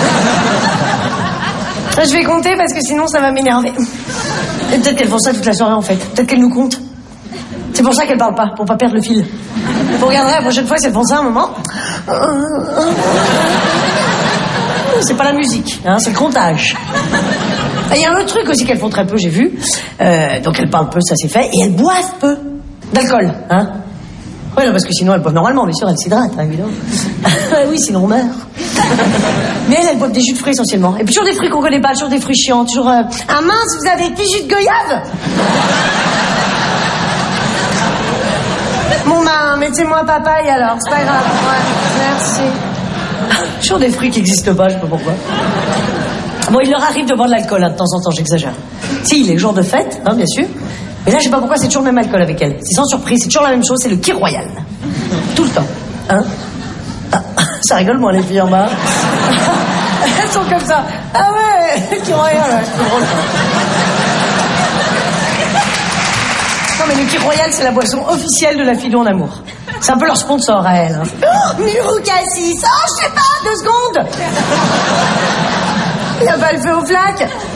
Ça, je vais compter parce que sinon ça va m'énerver. Et peut-être qu'elles font ça toute la soirée, en fait. Peut-être qu'elles nous comptent. C'est pour ça qu'elles parlent pas, pour pas perdre le fil. Vous regarderez la prochaine fois si elles font ça un moment. C'est pas la musique, hein, c'est le comptage. Il y a un autre truc aussi qu'elles font très peu, j'ai vu. Donc elles parlent peu, ça c'est fait. Et elles boivent peu d'alcool, hein. Oui, non, parce que sinon elles boivent normalement, bien sûr, elles s'hydratent, hein, évidemment. Oui, sinon on meurt. Mais elles boivent des jus de fruits essentiellement. Et puis toujours des fruits qu'on connaît pas, toujours des fruits chiants, toujours... Ah mince, vous avez des jus de goyave? Bon ben, mettez-moi papaye alors, c'est pas grave. Ouais, merci. Toujours des fruits qui n'existent pas, je sais pas pourquoi. Bon, il leur arrive de boire de l'alcool, hein, de temps en temps, j'exagère. Si, les jours de fête, hein, bien sûr. Mais là, je sais pas pourquoi, c'est toujours le même alcool avec elle. C'est sans surprise, c'est toujours la même chose, c'est le Kir Royal. Tout le temps. Hein? Ah, Ça rigole moins les filles en bas. Elles sont comme ça. Ah ouais, qui ont rien là, c'est drôle. Non mais le Kir Royal, c'est la boisson officielle de la Philo en amour. C'est un peu leur sponsor à elle. Hein. Oh, Murou Cassis, oh je sais pas, 2 secondes. Il a pas le feu au flac.